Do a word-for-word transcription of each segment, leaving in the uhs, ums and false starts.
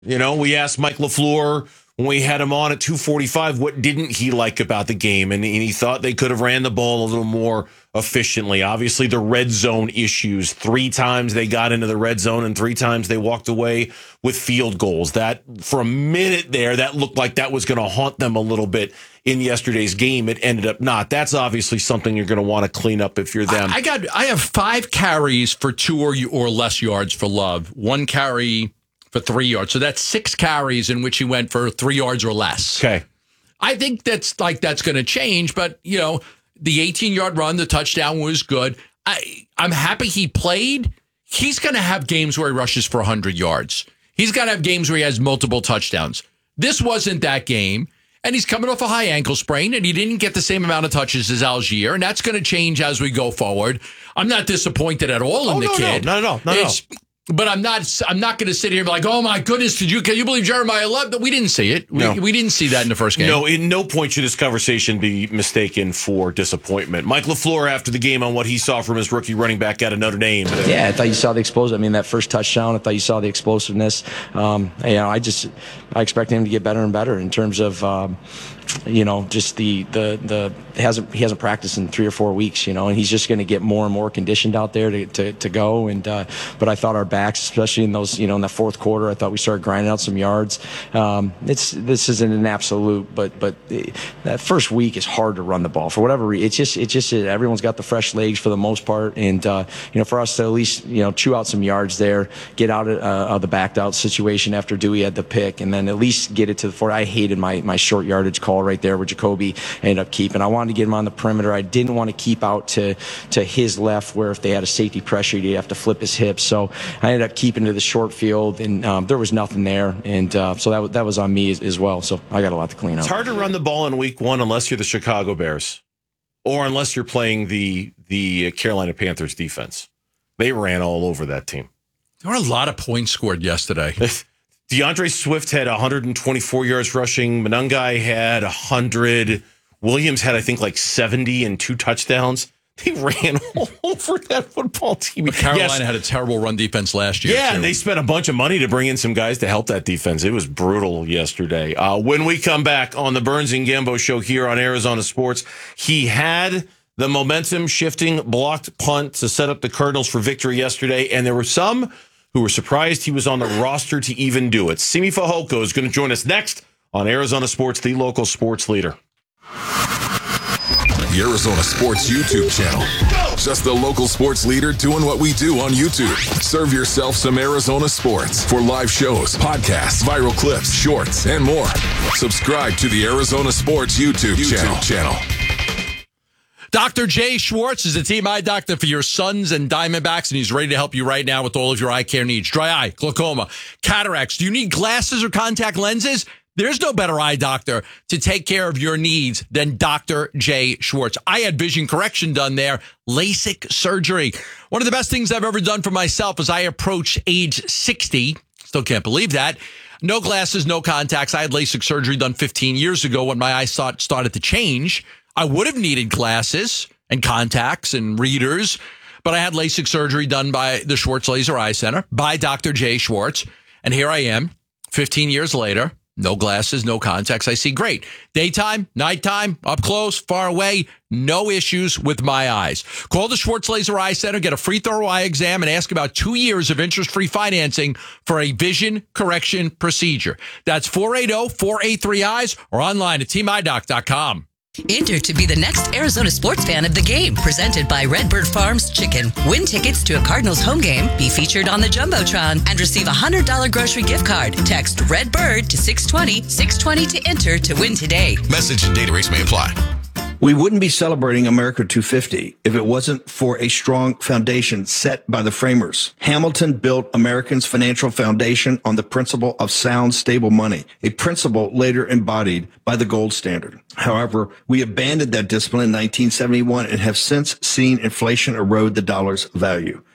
You know, we asked Mike LaFleur when we had him on at two forty-five, what didn't he like about the game? And, and he thought they could have ran the ball a little more efficiently. Obviously, the red zone issues. Three times they got into the red zone and three times they walked away with field goals. That, for a minute there, that looked like that was going to haunt them a little bit in yesterday's game. It ended up not. That's obviously something you're going to want to clean up if you're them. I, I got. I have five carries for two or, or less yards for Love. One carry for three yards. So that's six carries in which he went for three yards or less. Okay. I think that's like that's going to change, but, you know, the eighteen-yard run, the touchdown was good. I, I'm happy he played. He's going to have games where he rushes for one hundred yards. He's got to have games where he has multiple touchdowns. This wasn't that game, and he's coming off a high ankle sprain, and he didn't get the same amount of touches as Algier, and that's going to change as we go forward. I'm not disappointed at all in oh, the no, kid. No, no, no, no, no. But I'm not. I'm not going to sit here and be like, "Oh my goodness, did you? Can you believe Jeremiah Love?" We didn't see it. We, no. we didn't see that in the first game. No, in no point should this conversation be mistaken for disappointment. Mike LaFleur, after the game, on what he saw from his rookie running back out of Notre Dame. Yeah, I thought you saw the explosive. I mean, that first touchdown, I thought you saw the explosiveness. Um, you know, I just I expect him to get better and better in terms of. Um, You know, just the the the hasn't he hasn't practiced in three or four weeks. You know, and he's just going to get more and more conditioned out there to to, to go. And uh, but I thought our backs, especially in those, you know, in the fourth quarter, I thought we started grinding out some yards. Um, it's this isn't an absolute, but but that first week is hard to run the ball for whatever reason. It's just it's just everyone's got the fresh legs for the most part, and uh, you know, for us to at least you know chew out some yards there, get out of, uh, of the backed out situation after Dewey had the pick, and then at least get it to the four. I hated my my short yardage call right there where Jacoby ended up keeping. I wanted to get him on the perimeter. I didn't want to keep out to to his left where if they had a safety pressure, he'd have to flip his hips. So I ended up keeping to the short field, and um, there was nothing there. And uh, so that, that was on me as, as well. So I got a lot to clean up. It's hard to run the ball in week one unless you're the Chicago Bears or unless you're playing the, the Carolina Panthers defense. They ran all over that team. There were a lot of points scored yesterday. DeAndre Swift had one hundred twenty-four yards rushing. Monangai had one hundred. Williams had, I think, like seventy and two touchdowns. They ran all over that football team. But Carolina yes. had a terrible run defense last year. Yeah, too. and they spent a bunch of money to bring in some guys to help that defense. It was brutal yesterday. Uh, when we come back on the Burns and Gambo show here on Arizona Sports, he had the momentum shifting blocked punt to set up the Cardinals for victory yesterday, and there were some who were surprised he was on the roster to even do it. Simi Fehoko is going to join us next on Arizona Sports, the local sports leader. The Arizona Sports YouTube channel. Just the local sports leader doing what we do on YouTube. Serve yourself some Arizona sports for live shows, podcasts, viral clips, shorts, and more. Subscribe to the Arizona Sports YouTube, YouTube channel. channel. Doctor Jay Schwartz is the team eye doctor for your Suns and Diamondbacks, and he's ready to help you right now with all of your eye care needs. Dry eye, glaucoma, cataracts. Do you need glasses or contact lenses? There's no better eye doctor to take care of your needs than Doctor Jay Schwartz. I had vision correction done there, LASIK surgery. One of the best things I've ever done for myself as I approach age sixty. Still can't believe that. No glasses, no contacts. I had LASIK surgery done fifteen years ago when my eyesight started to change. I would have needed glasses and contacts and readers, but I had LASIK surgery done by the Schwartz Laser Eye Center, by Doctor Jay Schwartz. And here I am, fifteen years later, no glasses, no contacts. I see great. Daytime, nighttime, up close, far away, no issues with my eyes. Call the Schwartz Laser Eye Center, get a free thorough eye exam, and ask about two years of interest-free financing for a vision correction procedure. That's four eight zero, four eight three, eyes or online at team eye doc dot com. Enter to be the next Arizona sports fan of the game, presented by Redbird Farms Chicken. Win tickets to a Cardinals home game, be featured on the Jumbotron, and receive a one hundred dollars grocery gift card. Text Redbird to six twenty, six twenty to enter to win today. Message and data rates may apply. We wouldn't be celebrating America two fifty if it wasn't for a strong foundation set by the framers. Hamilton built Americans' financial foundation on the principle of sound, stable money, a principle later embodied by the gold standard. However, we abandoned that discipline in nineteen seventy-one and have since seen inflation erode the dollar's value.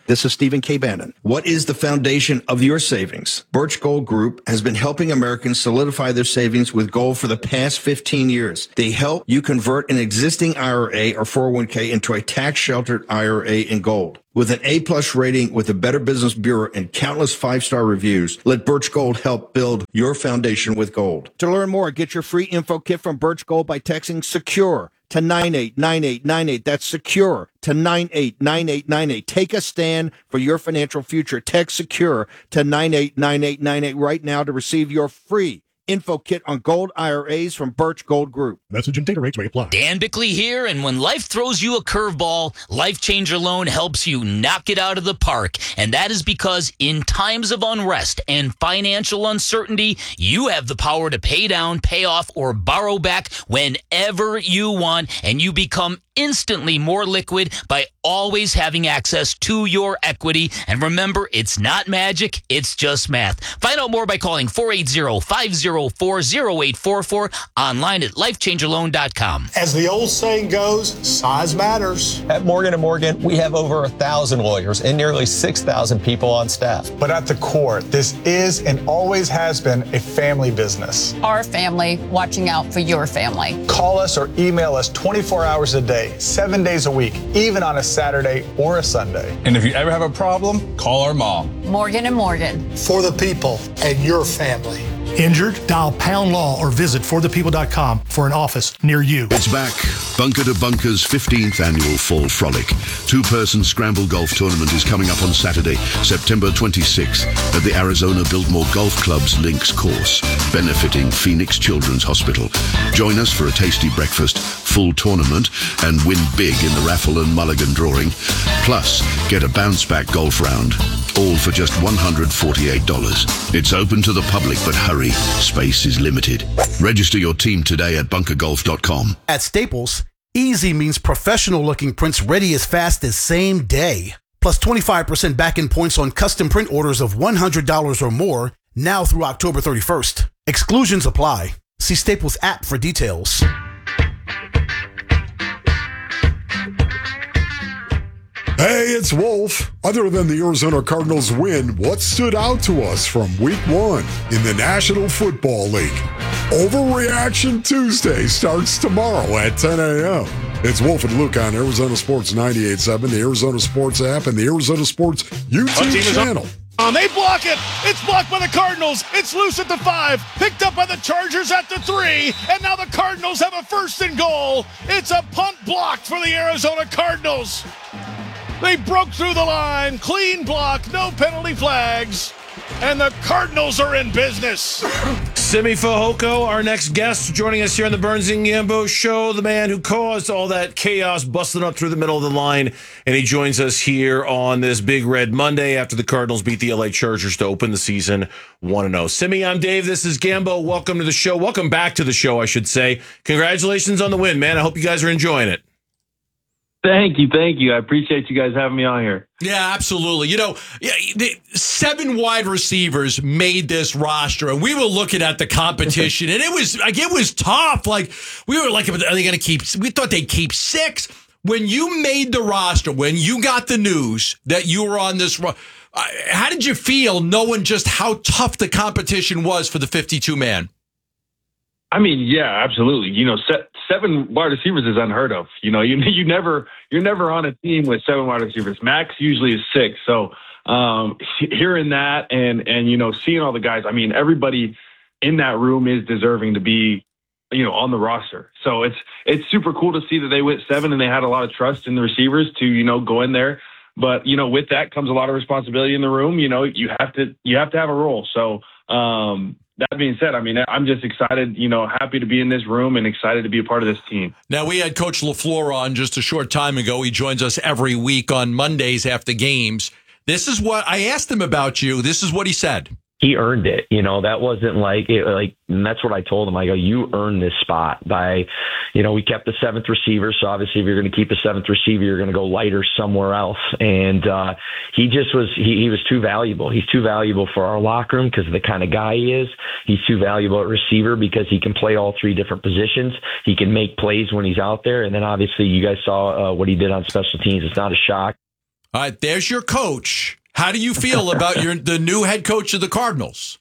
This is Stephen K. Bannon. What is the foundation of your savings? Birch Gold Group has been helping Americans solidify their savings with gold for the past fifteen years. They help you convert an existing I R A or four oh one k into a tax-sheltered I R A in gold. With an A-plus rating with the Better Business Bureau and countless five-star reviews, let Birch Gold help build your foundation with gold. To learn more, get your free info kit from Birch Gold by texting SECURE to nine eight nine eight nine eight. That's SECURE to nine eight nine eight nine eight. Take a stand for your financial future. Text SECURE to nine eight nine eight nine eight right now to receive your free info kit on gold I R As from Birch Gold Group. Message and data rates may apply. Dan Bickley here, and when life throws you a curveball, Life Changer Loan helps you knock it out of the park. And that is because in times of unrest and financial uncertainty, you have the power to pay down, pay off, or borrow back whenever you want, and you become instantly more liquid by always having access to your equity. And remember, it's not magic, it's just math. Find out more by calling four eight zero, five zero four, zero eight four four, online at life changer loan dot com. As the old saying goes, size matters. At Morgan and Morgan, we have over a thousand lawyers and nearly six thousand people on staff. But at the core, this is and always has been a family business. Our family watching out for your family. Call us or email us twenty-four hours a day, seven days a week, even on a Saturday or a Sunday. And if you ever have a problem, call our mom. Morgan and Morgan. For the people and your family. Injured? Dial Pound Law or visit for the people dot com for an office near you. It's back. Bunker to Bunker's fifteenth annual Fall Frolic. Two-person scramble golf tournament is coming up on Saturday, September twenty-sixth at the Arizona Biltmore Golf Club's Links course, benefiting Phoenix Children's Hospital. Join us for a tasty breakfast, full tournament, and win big in the raffle and mulligan drawing. Plus, get a bounce-back golf round. All for just one hundred forty-eight dollars. It's open to the public, but hurry, space is limited. Register your team today at bunker golf dot com. At Staples, easy means professional-looking prints ready as fast as same day. Plus twenty-five percent back-end points on custom print orders of one hundred dollars or more now through October thirty-first. Exclusions apply. See Staples app for details. Hey, it's Wolf. Other than the Arizona Cardinals win, what stood out to us from week one in the National Football League? Overreaction Tuesday starts tomorrow at ten a.m. It's Wolf and Luke on Arizona Sports ninety-eight point seven, the Arizona Sports app, and the Arizona Sports YouTube channel. Um, they block it. It's blocked by the Cardinals. It's loose at the five. Picked up by the Chargers at the three. And now the Cardinals have a first and goal. It's a punt blocked for the Arizona Cardinals. They broke through the line. Clean block. No penalty flags. And the Cardinals are in business. Simi Fehoko, our next guest, joining us here on the Burns and Gambo show, the man who caused all that chaos busting up through the middle of the line. And he joins us here on this Big Red Monday after the Cardinals beat the L A Chargers to open the season one and oh. Simi, I'm Dave. This is Gambo. Welcome to the show. Welcome back to the show, I should say. Congratulations on the win, man. I hope you guys are enjoying it. Thank you. Thank you. I appreciate you guys having me on here. Yeah, absolutely. You know, the seven wide receivers made this roster, and we were looking at the competition, and it was like it was tough. Like we were like, are they going to keep? We thought they'd keep six. When you made the roster, when you got the news that you were on this, how did you feel knowing just how tough the competition was for the fifty-two man? I mean, yeah, absolutely. You know, se- seven wide receivers is unheard of. You know, you you never you're never on a team with seven wide receivers. Max usually is six. So um, hearing that and and you know seeing all the guys, I mean, everybody in that room is deserving to be, you know, on the roster. So it's it's super cool to see that they went seven and they had a lot of trust in the receivers to, you know, go in there. But you know, with that comes a lot of responsibility in the room. You know, you have to you have to have a role. So. Um, That being said, I mean, I'm just excited, you know, happy to be in this room and excited to be a part of this team. Now, we had Coach LaFleur on just a short time ago. He joins us every week on Mondays after games. This is what I asked him about you. This is what he said. He earned it. You know, that wasn't like it, like, and that's what I told him. I go, you earned this spot by, you know, we kept the seventh receiver. So obviously if you're going to keep a seventh receiver, you're going to go lighter somewhere else. And, uh, he just was, he, he was too valuable. He's too valuable for our locker room because of the kind of guy he is. He's too valuable at receiver because he can play all three different positions. He can make plays when he's out there. And then obviously you guys saw uh, what he did on special teams. It's not a shock. All right, there's your coach. How do you feel about your the new head coach of the Cardinals?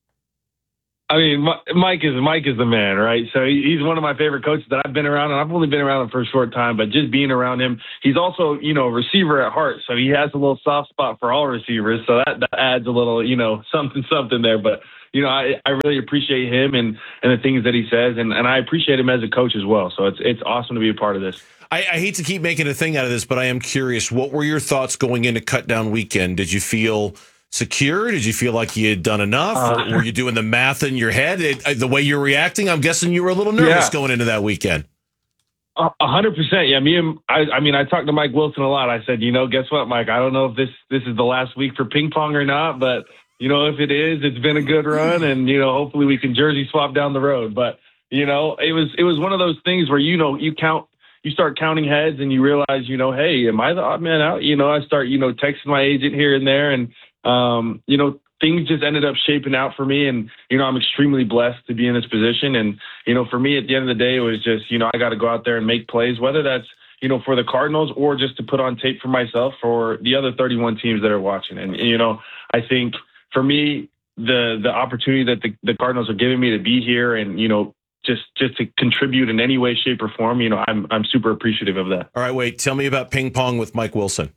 I mean, Mike is Mike is the man, right? So he's one of my favorite coaches that I've been around, and I've only been around him for a short time, but just being around him, he's also, you know, a receiver at heart, so he has a little soft spot for all receivers, so that, that adds a little, you know, something, something there. But, you know, I, I really appreciate him and, and the things that he says, and, and I appreciate him as a coach as well, so it's it's awesome to be a part of this. I, I hate to keep making a thing out of this, but I am curious, what were your thoughts going into Cut Down Weekend? Did you feel secure? Did you feel like you had done enough? Uh, or were you doing the math in your head? It, the way you're reacting, I'm guessing you were a little nervous yeah. going into that weekend. A hundred percent. Yeah. Me and I, I mean, I talked to Mike Wilson a lot. I said, you know, guess what, Mike? I don't know if this, this is the last week for ping pong or not, but you know, if it is, it's been a good run, and, you know, hopefully we can jersey swap down the road. But, you know, it was, it was one of those things where, you know, you count, you start counting heads and you realize, you know, hey, am I the odd man out? You know, I start, you know, texting my agent here and there, and, Um, you know, things just ended up shaping out for me, and, you know, I'm extremely blessed to be in this position. And, you know, for me at the end of the day, it was just, you know, I got to go out there and make plays, whether that's, you know, for the Cardinals or just to put on tape for myself for the other thirty-one teams that are watching. And, you know, I think for me, the, the opportunity that the, the Cardinals are giving me to be here and, you know, just, just to contribute in any way, shape or form, you know, I'm, I'm super appreciative of that. All right, wait, tell me about ping pong with Mike Wilson.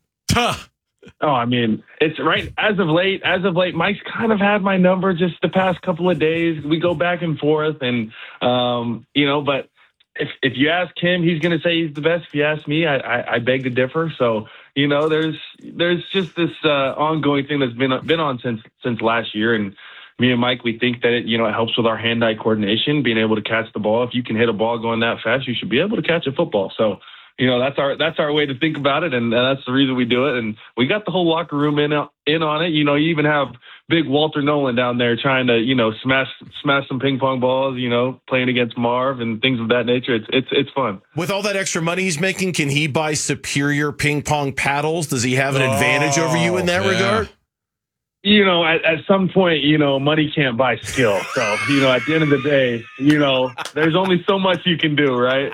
Oh, I mean, it's right as of late, as of late, Mike's kind of had my number just the past couple of days. We go back and forth, and, um, you know, but if, if you ask him, he's going to say he's the best. If you ask me, I, I, I beg to differ. So, you know, there's, there's just this, uh, ongoing thing that's been, been on since, since last year. And me and Mike, we think that it, you know, it helps with our hand-eye coordination, being able to catch the ball. If you can hit a ball going that fast, you should be able to catch a football. So, you know, that's our that's our way to think about it, and that's the reason we do it. And we got the whole locker room in in on it. You know, you even have big Walter Nolan down there trying to, you know, smash smash some ping pong balls. You know, playing against Marv and things of that nature. It's it's it's fun. With all that extra money he's making, can he buy superior ping pong paddles? Does he have an oh, advantage over you in that yeah. regard? You know, at, at some point, you know, money can't buy skill. So, you know, at the end of the day, you know, there's only so much you can do, right?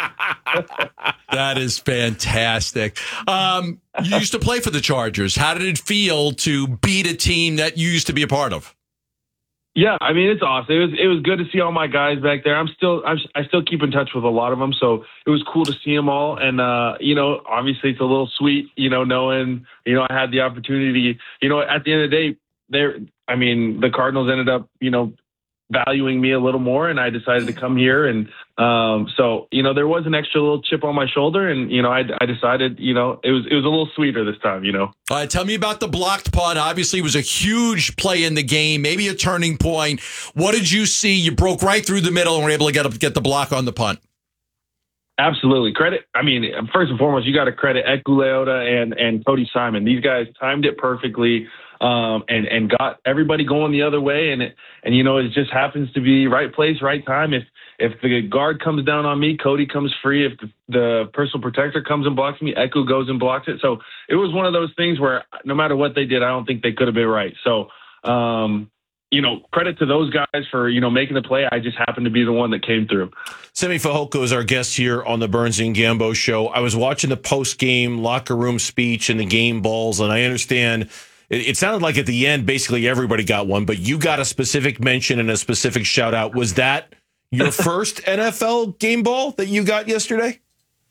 That is fantastic. Um, you used to play for the Chargers. How did it feel to beat a team that you used to be a part of? Yeah, I mean, it's awesome. It was it was good to see all my guys back there. I'm still I'm, I still keep in touch with a lot of them, so it was cool to see them all. And uh, you know, obviously, it's a little sweet, you know, knowing you know I had the opportunity. You know, at the end of the day. There, I mean, the Cardinals ended up, you know, valuing me a little more, and I decided to come here. And um, so, you know, there was an extra little chip on my shoulder, and you know, I, I decided, you know, it was it was a little sweeter this time, you know. All right, tell me about the blocked punt. Obviously, it was a huge play in the game, maybe a turning point. What did you see? You broke right through the middle and were able to get get the block on the punt. Absolutely. Credit. I mean, first and foremost, you got to credit Eku Leota and and Cody Simon. These guys timed it perfectly. Um, and, and got everybody going the other way. And, it, and, you know, it just happens to be right place, right time. If, if the guard comes down on me, Cody comes free. If the, the personal protector comes and blocks me, Eku goes and blocks it. So it was one of those things where no matter what they did, I don't think they could have been right. So, um, you know, credit to those guys for, you know, making the play. I just happened to be the one that came through. Semi Fehoko is our guest here on the Burns and Gambo show. I was watching the post-game locker room speech and the game balls, and I understand it sounded like at the end, basically everybody got one, but you got a specific mention and a specific shout out. Was that your first N F L game ball that you got yesterday?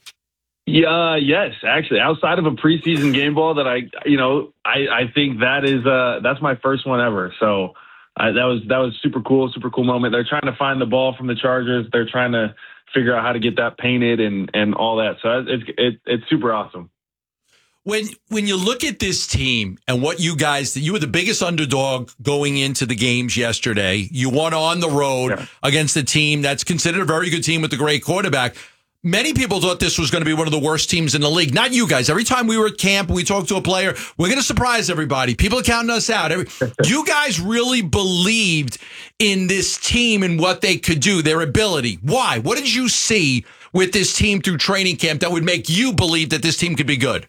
Yeah, yes, actually, outside of a preseason game ball that I, you know, I, I think that is, uh, that's my first one ever. So uh, that was, that was super cool, super cool moment. They're trying to find the ball from the Chargers. They're trying to figure out how to get that painted and, and all that. So it's, it, it's super awesome. When when you look at this team and what you guys, you were the biggest underdog going into the games yesterday. You won on the road yeah. against a team that's considered a very good team with a great quarterback. Many people thought this was going to be one of the worst teams in the league. Not you guys. Every time we were at camp and we talked to a player, we're going to surprise everybody. People are counting us out. Every, you guys really believed in this team and what they could do, their ability. Why? What did you see with this team through training camp that would make you believe that this team could be good?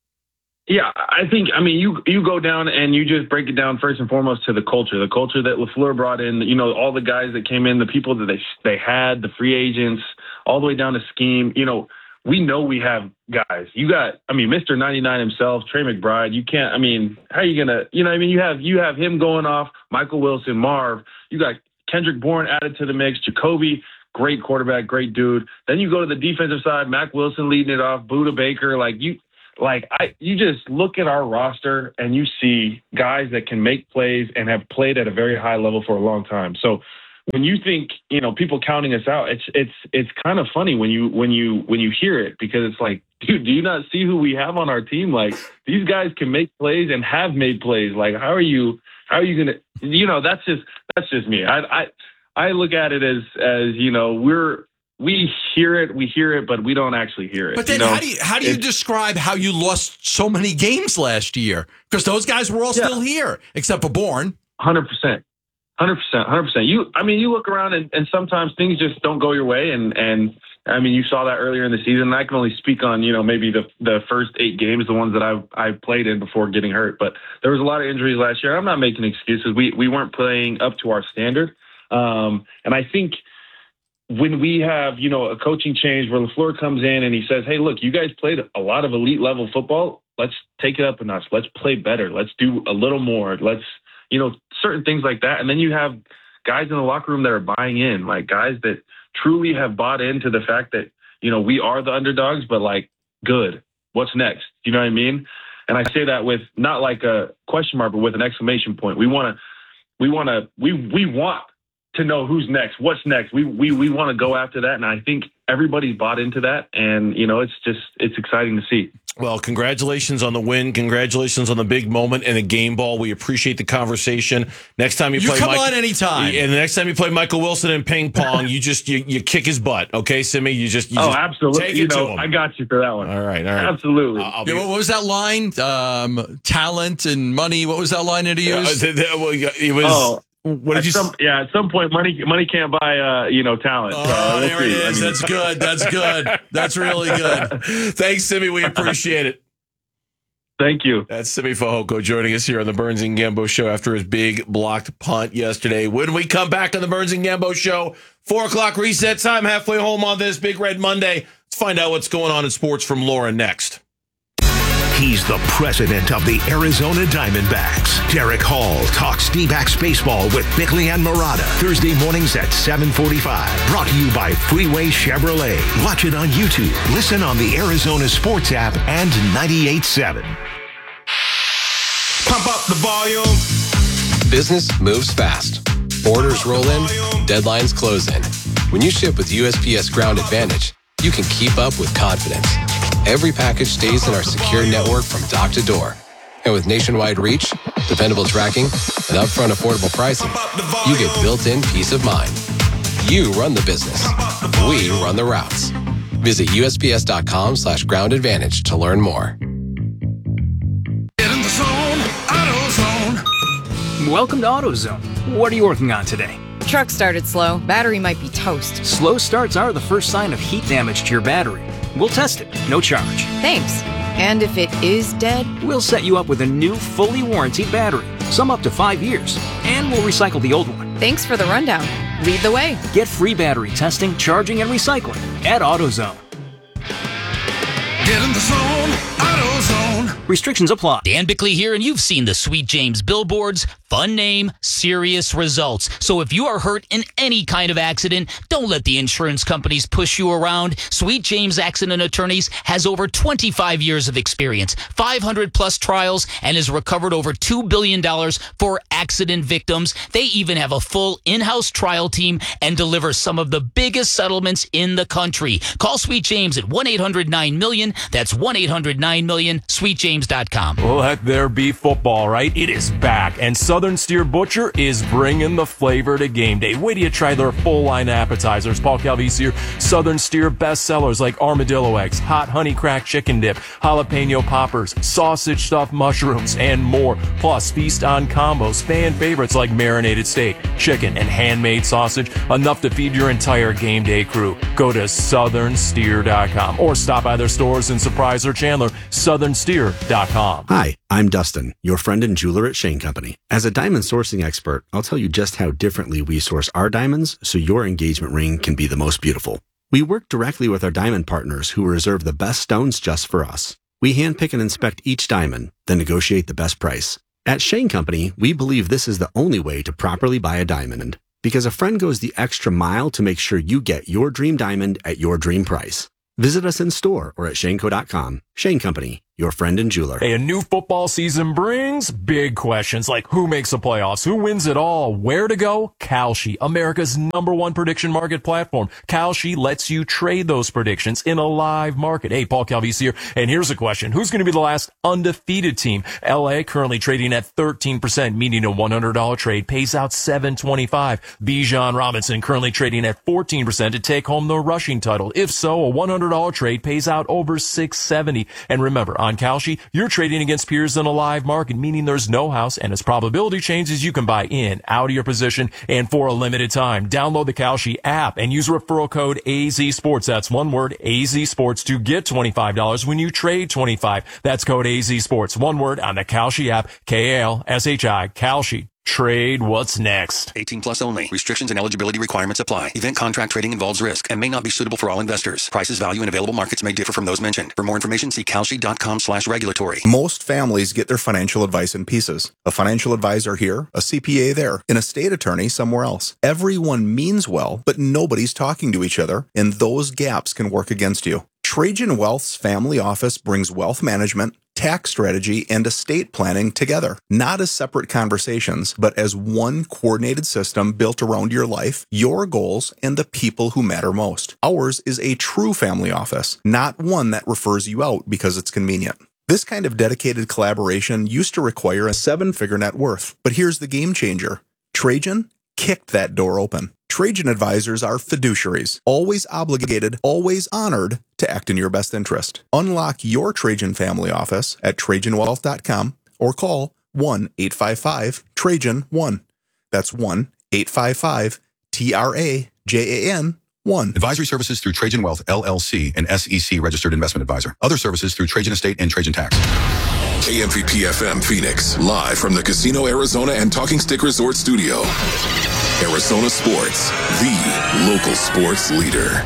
Yeah, I think, I mean, you you go down and you just break it down first and foremost to the culture, the culture that LaFleur brought in, you know, all the guys that came in, the people that they they had, the free agents, all the way down to scheme. You know, we know we have guys. You got, I mean, Mister ninety-nine himself, Trey McBride. You can't, I mean, how are you going to, you know what I mean? You have, you have him going off, Michael Wilson, Marv. You got Kendrick Bourne added to the mix, Jacoby, great quarterback, great dude. Then you go to the defensive side, Mac Wilson leading it off, Buda Baker. Like you, like I, you just look at our roster and you see guys that can make plays and have played at a very high level for a long time. So when you think, you know, people counting us out, it's it's it's kind of funny when you when you when you hear it, because it's like, dude, do you not see who we have on our team? Like, these guys can make plays and have made plays. Like, how are you how are you gonna, you know, that's just that's just me. I I I look at it as as you know, we're we hear it, we hear it, but we don't actually hear it. But then, you know? how do you how do you it's, describe how you lost so many games last year? Because those guys were all yeah. still here, except for Bourne. Hundred percent. Hundred percent, hundred percent. You, I mean, you look around and, and sometimes things just don't go your way, and and I mean, you saw that earlier in the season. And I can only speak on, you know, maybe the the first eight games, the ones that I've I've played in before getting hurt. But there was a lot of injuries last year. I'm not making excuses. We we weren't playing up to our standard, um, and I think when we have, you know, a coaching change where LaFleur comes in and he says, "Hey, look, you guys played a lot of elite level football. Let's take it up a notch. Let's play better. Let's do a little more. Let's." You know, certain things like that. And then you have guys in the locker room that are buying in, like guys that truly have bought into the fact that, you know, we are the underdogs, but like, good. What's next? You know what I mean? And I say that with not like a question mark, but with an exclamation point. We want to, we want to, we, we want to know who's next, what's next. We, we, we want to go after that. And I think everybody's bought into that. And, you know, it's just, it's exciting to see. Well, congratulations on the win. Congratulations on the big moment in a game ball. We appreciate the conversation. Next time you, you play come Mike, on anytime. And the next time you play Michael Wilson in ping pong, you just you, you kick his butt. Okay, Simi? You just you oh, just absolutely. Take you it know, to him. I got you for that one. All right, all right. Absolutely. I'll yeah, be, what was that line? Um, talent and money. What was that line that he used? Uh, well, it was. Oh. What did you some, yeah, at some point, money money can't buy, uh, you know, talent. Oh, so there see. it is. I mean, That's good. That's good. That's really good. Thanks, Simi. We appreciate it. Thank you. That's Simi Fehoko joining us here on the Burns and Gambo Show after his big blocked punt yesterday. When we come back on the Burns and Gambo Show, four o'clock reset time, halfway home on this Big Red Monday. Let's find out what's going on in sports from Laura next. He's the president of the Arizona Diamondbacks. Derek Hall talks D-backs baseball with Bickley and Murata. Thursday mornings at seven forty-five. Brought to you by Freeway Chevrolet. Watch it on YouTube. Listen on the Arizona Sports app and ninety-eight point seven. Pump up the volume. Business moves fast. Orders roll in, deadlines close in. When you ship with U S P S Ground Advantage, you can keep up with confidence. Every package stays in our secure network from dock to door. And with nationwide reach, dependable tracking, and upfront affordable pricing, you get built-in peace of mind. You run the business. We run the routes. Visit USPS.com slash ground advantage to learn more. Get in the zone, AutoZone. Welcome to AutoZone. What are you working on today? Truck started slow. Battery might be toast. Slow starts are the first sign of heat damage to your battery. We'll test it, no charge. Thanks. And if it is dead? We'll set you up with a new, fully warranted battery, some up to five years, and we'll recycle the old one. Thanks for the rundown. Lead the way. Get free battery testing, charging, and recycling at AutoZone. Get in the zone, AutoZone. Restrictions apply. Dan Bickley here, and you've seen the Sweet James billboards. Fun name, serious results. So if you are hurt in any kind of accident, don't let the insurance companies push you around. Sweet James Accident Attorneys has over twenty-five years of experience, five hundred plus trials, and has recovered over two billion dollars for accident victims. They even have a full in-house trial team and deliver some of the biggest settlements in the country. Call Sweet James at one eight hundred nine million. That's one eight hundred nine million, sweet james dot com. Let there be football, right? It is back, and Southern Steer Butcher is bringing the flavor to game day. Wait till you try their full line appetizers. Paul Calvisi here. Southern Steer bestsellers like armadillo eggs, hot honey crack chicken dip, jalapeno poppers, sausage stuffed mushrooms, and more. Plus, feast on combos, fan favorites like marinated steak, chicken, and handmade sausage. Enough to feed your entire game day crew. Go to southern steer dot com or stop by their stores in Surprise or Chandler, southern steer dot com. Hi, I'm Dustin, your friend and jeweler at Shane Company. As a diamond sourcing expert, I'll tell you just how differently we source our diamonds so your engagement ring can be the most beautiful. We work directly with our diamond partners who reserve the best stones just for us. We handpick and inspect each diamond, then negotiate the best price. At Shane Company, we believe this is the only way to properly buy a diamond, because a friend goes the extra mile to make sure you get your dream diamond at your dream price. Visit us in store or at shane co dot com. Shane Company, your friend and jeweler. Hey, a new football season brings big questions like who makes the playoffs, who wins it all, where to go? Kalshi, America's number one prediction market platform. Kalshi lets you trade those predictions in a live market. Hey, Paul Calvisi here, and here's a question. Who's going to be the last undefeated team? L A currently trading at thirteen percent, meaning a one hundred dollars trade pays out seven twenty-five. Bijan Robinson currently trading at fourteen percent to take home the rushing title. If so, a one hundred dollars trade pays out over six seventy. And remember, on Kalshi, you're trading against peers in a live market, meaning there's no house, and as probability changes, you can buy in, out of your position, and for a limited time. Download the Kalshi app and use referral code A Z Sports. That's one word, A Z Sports, to get twenty-five dollars when you trade twenty-five dollars. That's code A Z Sports. One word on the Kalshi app, K A L S H I, Kalshi. Trade what's next. eighteen plus only. Restrictions and eligibility requirements apply. Event contract trading involves risk and may not be suitable for all investors. Prices, value, and available markets may differ from those mentioned. For more information, see kalshi.com slash regulatory. Most families get their financial advice in pieces. A financial advisor here, a C P A there, an estate attorney somewhere else. Everyone means well, but nobody's talking to each other, and those gaps can work against you. Trajan Wealth's family office brings wealth management, tax strategy, and estate planning together, not as separate conversations, but as one coordinated system built around your life, your goals, and the people who matter most. Ours is a true family office, not one that refers you out because it's convenient. This kind of dedicated collaboration used to require a seven-figure net worth, but here's the game changer. Trajan kicked that door open. Trajan advisors are fiduciaries, always obligated, always honored to act in your best interest. Unlock your Trajan family office at trajan wealth dot com or call one eight five five Trajan one. That's one eight five five T R A J A N one. Advisory services through Trajan Wealth, L L C, an S E C registered investment advisor. Other services through Trajan Estate and Trajan Tax. K M V P F M Phoenix, live from the Casino Arizona and Talking Stick Resort Studio. Arizona Sports, the local sports leader.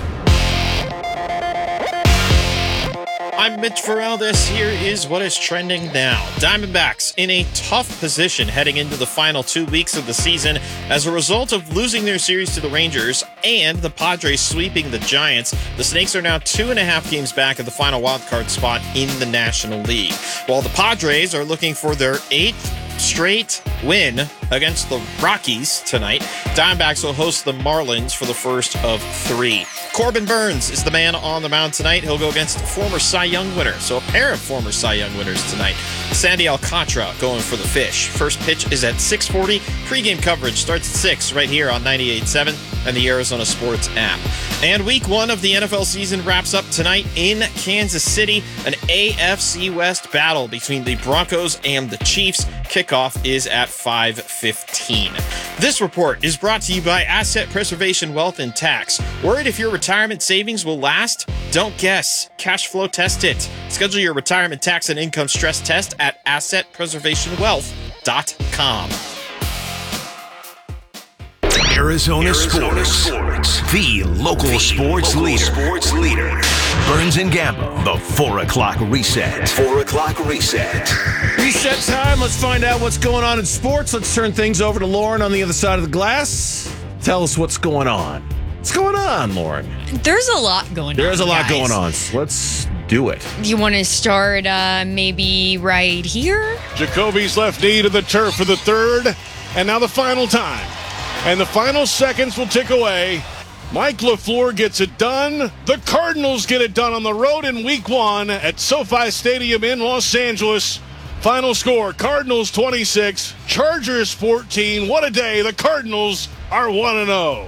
I'm Mitch Farrell. This here is what is trending now. Diamondbacks in a tough position heading into the final two weeks of the season as a result of losing their series to the Rangers and the Padres sweeping the Giants. The Snakes are now two and a half games back of the final wildcard spot in the National League. While the Padres are looking for their eighth straight win against the Rockies tonight, Diamondbacks will host the Marlins for the first of three. Corbin Burns is the man on the mound tonight. He'll go against a former Cy Young winner, so a pair of former Cy Young winners tonight. Sandy Alcantara going for the Fish. First pitch is at six forty. Pre-game coverage starts at six right here on ninety-eight point seven and the Arizona Sports app. And week one of the N F L season wraps up tonight in Kansas City. An A F C West battle between the Broncos and the Chiefs. Kickoff is at five fifteen. This report is brought to you by Asset Preservation Wealth and Tax. Worried if your retirement savings will last? Don't guess. Cash flow test it. Schedule your retirement tax and income stress test at asset preservation wealth dot com. Arizona, Arizona Sports, Sports, the local, the sports, local leader. sports leader. Burns and Gambo, the four o'clock reset. four o'clock reset. Reset time. Let's find out what's going on in sports. Let's turn things over to Lauren on the other side of the glass. Tell us what's going on. What's going on, Lauren? There's a lot going There's on. There's a lot guys. going on. So let's do it. Do you want to start uh, maybe right here? Jacoby's left knee to the turf for the third, and now the final time. And the final seconds will tick away. Mike LaFleur gets it done. The Cardinals get it done on the road in week one at SoFi Stadium in Los Angeles. Final score, Cardinals twenty-six, Chargers fourteen. What a day. The Cardinals are one and oh.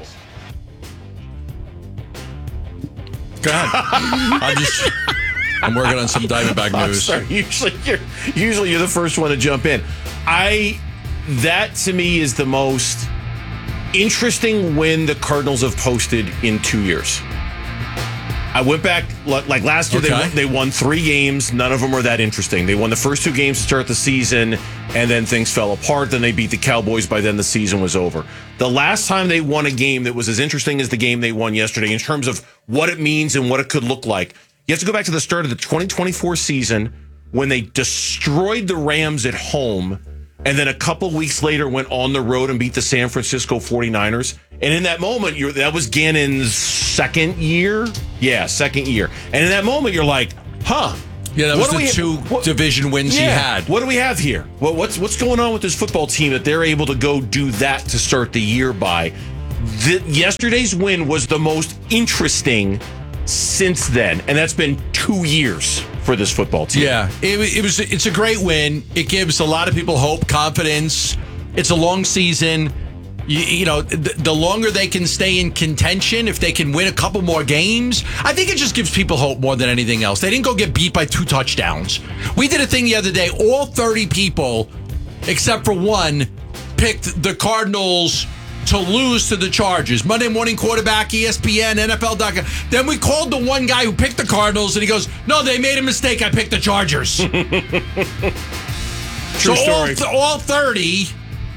Go ahead. I'm just I'm working on some Diamondback I'm news. sorry. Usually you're usually you're the first one to jump in. I that to me is the most interesting win the Cardinals have posted in two years. I went back, like last year, Okay. they, won, they won three games. None of them were that interesting. They won the first two games to start the season, and then things fell apart. Then they beat the Cowboys. By then, the season was over. The last time they won a game that was as interesting as the game they won yesterday in terms of what it means and what it could look like, you have to go back to the start of the twenty twenty-four season when they destroyed the Rams at home, and then a couple weeks later went on the road and beat the San Francisco forty-niners. And in that moment, you're, that was Gannon's second year. Yeah, second year. And in that moment, you're like, huh. Yeah, that what was do the we, two what, division wins yeah, he had. What do we have here? What, what's what's going on with this football team that they're able to go do that to start the year by? The, yesterday's win was the most interesting since then, and that's been two years for this football team. Yeah, it, it was. It's a great win. It gives a lot of people hope, confidence. It's a long season. You, you know, the, the longer they can stay in contention, if they can win a couple more games, I think it just gives people hope more than anything else. They didn't go get beat by two touchdowns. We did a thing the other day. All thirty people, except for one, picked the Cardinals to lose to the Chargers. Monday Morning Quarterback, E S P N, N F L dot com. Then we called the one guy who picked the Cardinals, and he goes, no, they made a mistake. I picked the Chargers. True so story. All, all thirty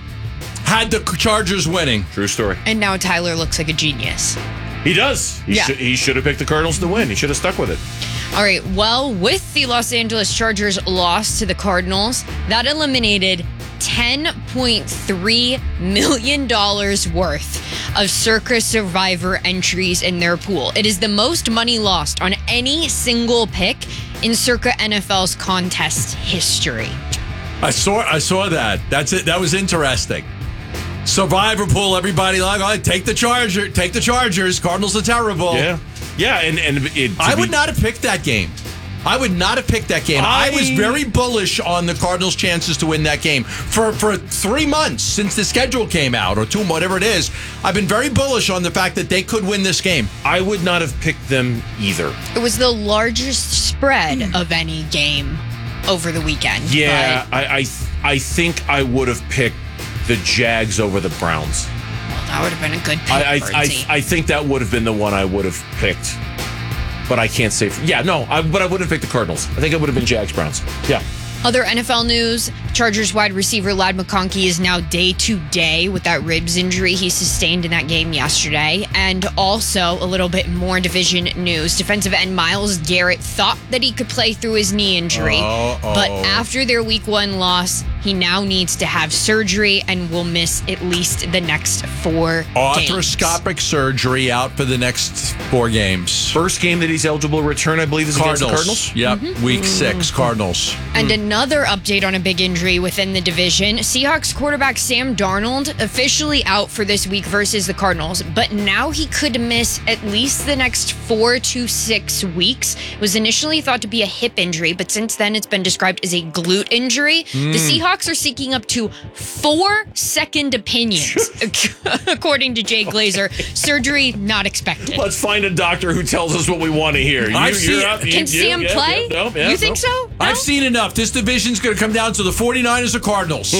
had the Chargers winning. True story. And now Tyler looks like a genius. He does. He, Yeah. should, he should have picked the Cardinals to win. He should have stuck with it. All right. Well, with the Los Angeles Chargers loss to the Cardinals, that eliminated ten point three million dollars worth of Circa Survivor entries in their pool. It is the most money lost on any single pick in Circa N F L's contest history. I saw I saw that. That's it. That was interesting. Survivor pool, everybody like, oh, take the Charger, take the Chargers. Cardinals are terrible. Yeah. Yeah, and, and it, I be- would not have picked that game. I would not have picked that game. I, I- was very bullish on the Cardinals' chances to win that game. For for three months since the schedule came out, or two, whatever it is, I've been very bullish on the fact that they could win this game. I would not have picked them either. It was the largest spread of any game over the weekend. Yeah, but, I, I I think I would have picked the Jags over the Browns. well, that would have been a good pick, I I, Bernsey. I I think that would have been the one I would have picked. But I can't say. For, yeah, no, I, but I wouldn't have picked the Cardinals. I think it would have been Jags Browns. Yeah. Other N F L news, Chargers wide receiver Ladd McConkey is now day to day with that ribs injury he sustained in that game yesterday. And also a little bit more division news. Defensive end Myles Garrett thought that he could play through his knee injury. Uh-oh. But after their week one loss, he now needs to have surgery and will miss at least the next four games. Arthroscopic surgery out for the next four games. First game that he's eligible to return, I believe, is against the Cardinals. Yep, Mm-hmm. week six, Cardinals. And another update on a big injury within the division. Seahawks quarterback Sam Darnold officially out for this week versus the Cardinals, but now he could miss at least the next four to six weeks. It was initially thought to be a hip injury, but since then it's been described as a glute injury. Mm. The Seahawks are seeking up to four second opinions, according to Jay Glazer. Surgery not expected. Let's find a doctor who tells us what we want to hear. You, I've seen- you're up, you- Can you- Sam yeah, play? yeah, no, yeah, you think no. so? No? I've seen enough. This division's going to come down to the forty-niners or Cardinals.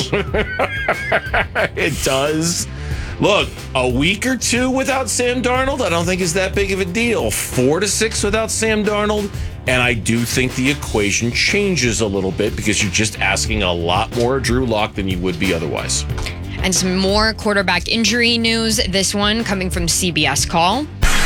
It does. Look, a week or two without Sam Darnold, I don't think is that big of a deal. Four to six without Sam Darnold, and I do think the equation changes a little bit because you're just asking a lot more of Drew Lock than you would be otherwise. And some more quarterback injury news. This one coming from C B S Call.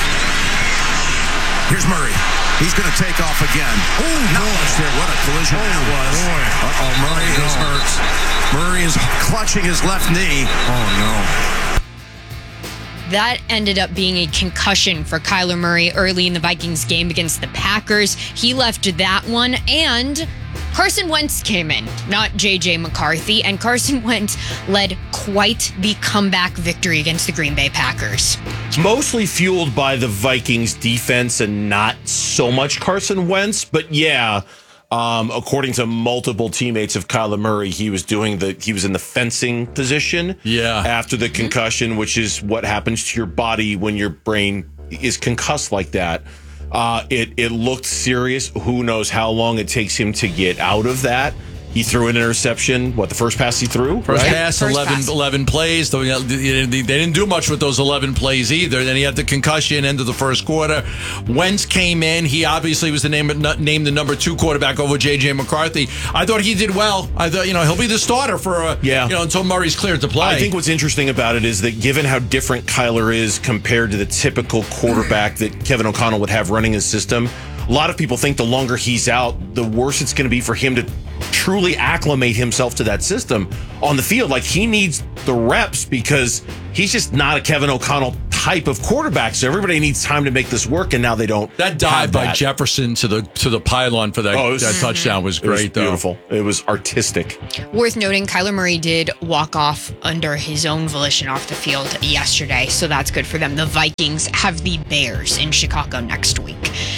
Here's Murray. He's going to take off again. Oh, not much there. What a collision that was. Uh-oh, Murray is hurt. Murray is clutching his left knee. Oh, That ended up being a concussion for Kyler Murray early in the Vikings game against the Packers. He left that one, and Carson Wentz came in, not J J McCarthy, and Carson Wentz led quite the comeback victory against the Green Bay Packers. It's mostly fueled by the Vikings defense and not so much Carson Wentz, but yeah, um, according to multiple teammates of Kyler Murray, he was doing the he was in the fencing position Yeah. after the concussion, which is what happens to your body when your brain is concussed like that. Uh, it it looked serious. Who knows how long it takes him to get out of that? He threw an interception. What, the first pass he threw? First right? pass, First eleven, pass. eleven plays. They didn't do much with those eleven plays either. Then he had the concussion end of the first quarter. Wentz came in. He obviously was the name, named the number two quarterback over J J McCarthy. I thought he did well. I thought, you know, he'll be the starter for, a, yeah. you know, until Murray's cleared to play. I think what's interesting about it is that given how different Kyler is compared to the typical quarterback that Kevin O'Connell would have running his system, a lot of people think the longer he's out, the worse it's going to be for him to truly acclimate himself to that system on the field. Like, he needs the reps because he's just not a Kevin O'Connell type of quarterback. So everybody needs time to make this work, and now they don't. That dive have by that. Jefferson to the to the pylon for that, Oh, it was- that touchdown was It was great, though. beautiful. It was artistic. Worth noting, Kyler Murray did walk off under his own volition off the field yesterday, so that's good for them. The Vikings have the Bears in Chicago next week.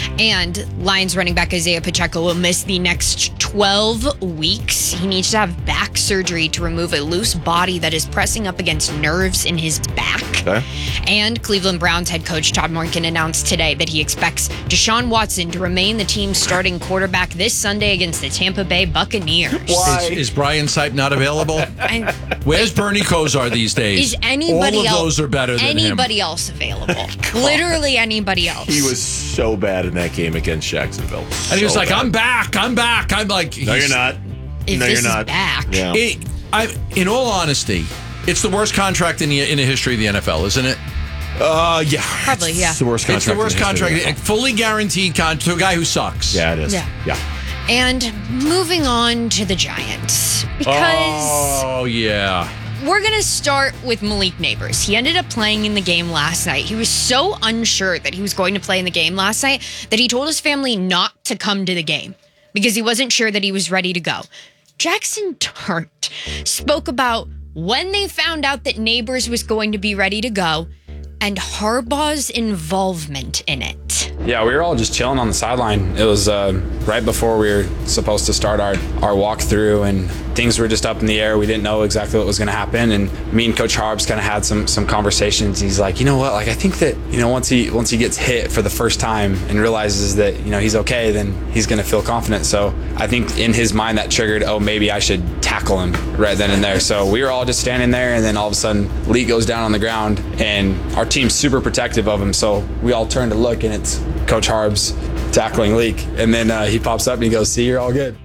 And Lions running back Isaiah Pacheco will miss the next twelve weeks. He needs to have back surgery to remove a loose body that is pressing up against nerves in his back. Okay. And Cleveland Browns head coach Todd Monken announced today that he expects Deshaun Watson to remain the team's starting quarterback this Sunday against the Tampa Bay Buccaneers. Is, is Brian Sipe not available? I- Where's Bernie Kosar these days? Is anybody All of else those are better than him. anybody else available? Literally anybody else. He was so bad in that game against Jacksonville. And he was So like, bad. I'm back. I'm back. I'm like, No, he's- you're not. If no, this you're is not. back. Yeah. It, I, in all honesty, it's the worst contract in the in the history of the N F L, isn't it? Uh, yeah. Probably, yeah. It's the worst contract. It's the worst in history of contract, the N F L. fully guaranteed contract to a guy who sucks. Yeah, it is. Yeah. Yeah. And moving on to the Giants. Because Oh yeah. we're going to start with Malik Neighbors. He ended up playing in the game last night. He was so unsure that he was going to play in the game last night that he told his family not to come to the game because he wasn't sure that he was ready to go. Jackson Dart spoke about when they found out that Neighbors was going to be ready to go and Harbaugh's involvement in it. Yeah, we were all just chilling on the sideline. It was uh, right before we were supposed to start our, our walkthrough, and things were just up in the air. We didn't know exactly what was going to happen, and me and Coach Harbs kind of had some some conversations. He's like, you know what? Like, I think that, you know, once he once he gets hit for the first time and realizes that, you know, he's okay, then he's going to feel confident. So I think in his mind that triggered, oh, maybe I should tackle him right then and there. So we were all just standing there, and then all of a sudden, Lee goes down on the ground, and our team's super protective of him. So we all turn to look, and it's Coach Harbs tackling Leak, and then uh, he pops up and he goes, "See, you're all good."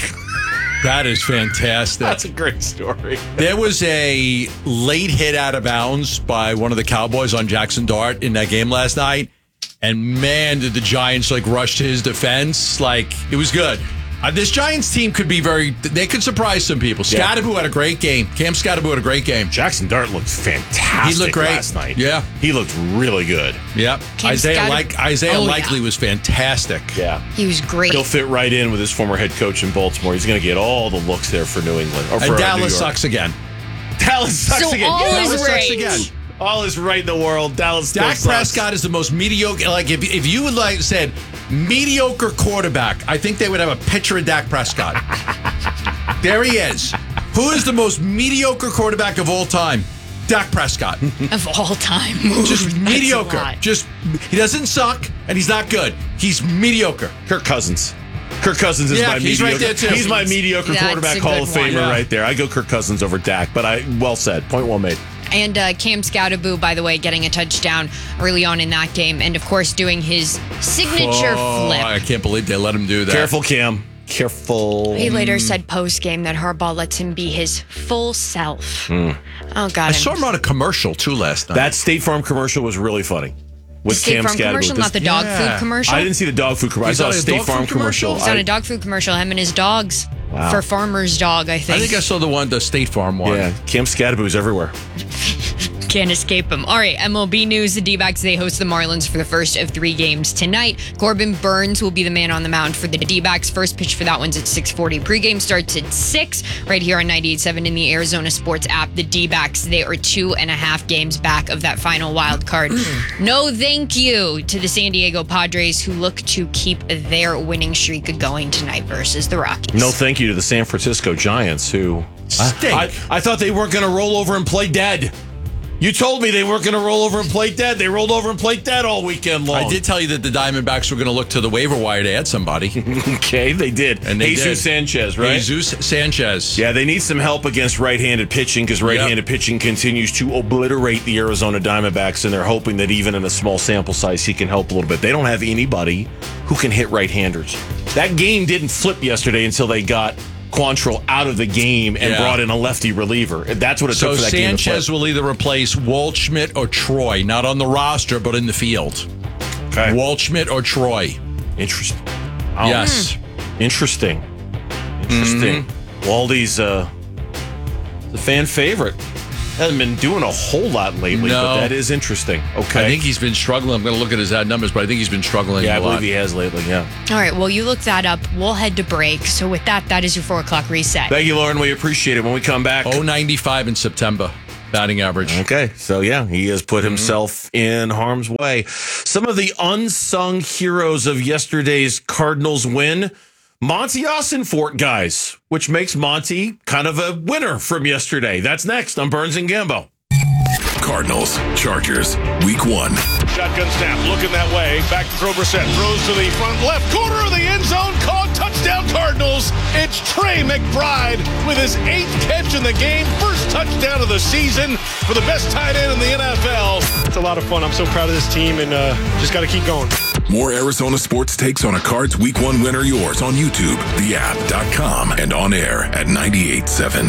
That is fantastic. That's a great story. There was a late hit out of bounds by one of the Cowboys on Jackson Dart in that game last night. And man, did the Giants like rush to his defense. Like, it was good. Uh, this Giants team could be very, they could surprise some people. Yeah. Scottaboo had a great game. Cam Scottaboo had a great game. Jackson Dart looked fantastic He looked great. last night. Yeah. He looked really good. Yep. Cam Isaiah, Scott- like, Isaiah Oh, yeah. Likely was fantastic. Yeah. He was great. He'll fit right in with his former head coach in Baltimore. He's going to get all the looks there for New England. Or for And uh, New Dallas York. sucks again. Dallas sucks So again. all Dallas is sucks right. again. All is right in the world. Dallas still Dak sucks. Prescott is the most mediocre. Like, if, if you would like said mediocre quarterback, I think they would have a picture of Dak Prescott. There he is. Who is the most mediocre quarterback of all time? Dak Prescott. Of all time. Just That's a mediocre. lot. Just he doesn't suck and he's not good. He's mediocre. Kirk Cousins. Kirk Cousins is Yeah, my he's mediocre. right there, too. He's my mediocre That's quarterback a Hall good of one. Famer Yeah. right there. I go Kirk Cousins over Dak, but I well said. Point well made. And uh, Cam Scottaboo, by the way, getting a touchdown early on in that game. And, of course, doing his signature Oh, flip. I can't believe they let him do that. Careful, Cam. Careful. He later said post-game that Harbaugh lets him be his full self. Mm. Oh, God. I I'm- saw him on a commercial too last night. That State Farm commercial was really funny. With State Cam Farm Scattergood. commercial, This- not the dog Yeah. food commercial. I didn't see the dog food commercial. He's I saw on a a State dog Farm food commercial? commercial. He's on I- a dog food commercial, him and his dogs. Wow. For Farmer's Dog, I think. I think I saw the one, the State Farm one. Yeah, Cam Scattaboo's everywhere. Can't escape him. All right, M L B news. The D-backs, they host the Marlins for the first of three games tonight. Corbin Burns will be the man on the mound for the D-backs. First pitch for that one's at six forty. Pre-game starts at six, right here on ninety-eight point seven in the Arizona Sports app. The D-backs, they are two and a half games back of that final wild card. No thank you to the San Diego Padres, who look to keep their winning streak going tonight versus the Rockies. No thank you to the San Francisco Giants, who Stink. I, I thought they weren't going to roll over and play dead. You told me they weren't going to roll over and play dead. They rolled over and played dead all weekend long. I did tell you that the Diamondbacks were going to look to the waiver wire to add somebody. Okay, they did. And they Jesus did. Sanchez, right? Jesus Sanchez. Yeah, they need some help against right-handed pitching because right-handed yep. pitching continues to obliterate the Arizona Diamondbacks, and they're hoping that even in a small sample size, he can help a little bit. They don't have anybody who can hit right-handers. That game didn't flip yesterday until they got Quantrill out of the game and yeah. brought in a lefty reliever. That's what it so took for that game to flip. Sanchez will either replace Waldschmidt or Troy, not on the roster, but in the field. Okay. Waldschmidt or Troy. Interesting. Oh. Yes. Interesting. Interesting. Mm-hmm. Waldy's uh, the fan favorite. Hasn't been doing a whole lot lately, no. but that is interesting. Okay. I think he's been struggling. I'm going to look at his ad numbers, but I think he's been struggling yeah, a I believe lot. he has lately, yeah. All right, well, you look that up. We'll head to break. So with that, that is your four o'clock reset. Thank you, Lauren. We appreciate it. When we come back. oh ninety-five in September, batting average. Okay, so yeah, he has put himself mm-hmm. in harm's way. Some of the unsung heroes of yesterday's Cardinals win, Monty Ossenfort guys, which makes Monty kind of a winner from yesterday. That's next on Burns and Gambo. Cardinals, Chargers, week one. Shotgun snap, looking that way. Back to throw Brissett. Throws to the front left corner of the end zone. Caught, touchdown Cardinals. It's Trey McBride with his eighth catch in the game. First touchdown of the season for the best tight end in the N F L. It's a lot of fun. I'm so proud of this team and uh, just got to keep going. More Arizona sports takes on a Cards week one win are yours on YouTube, the app dot com, and on air at ninety-eight point seven.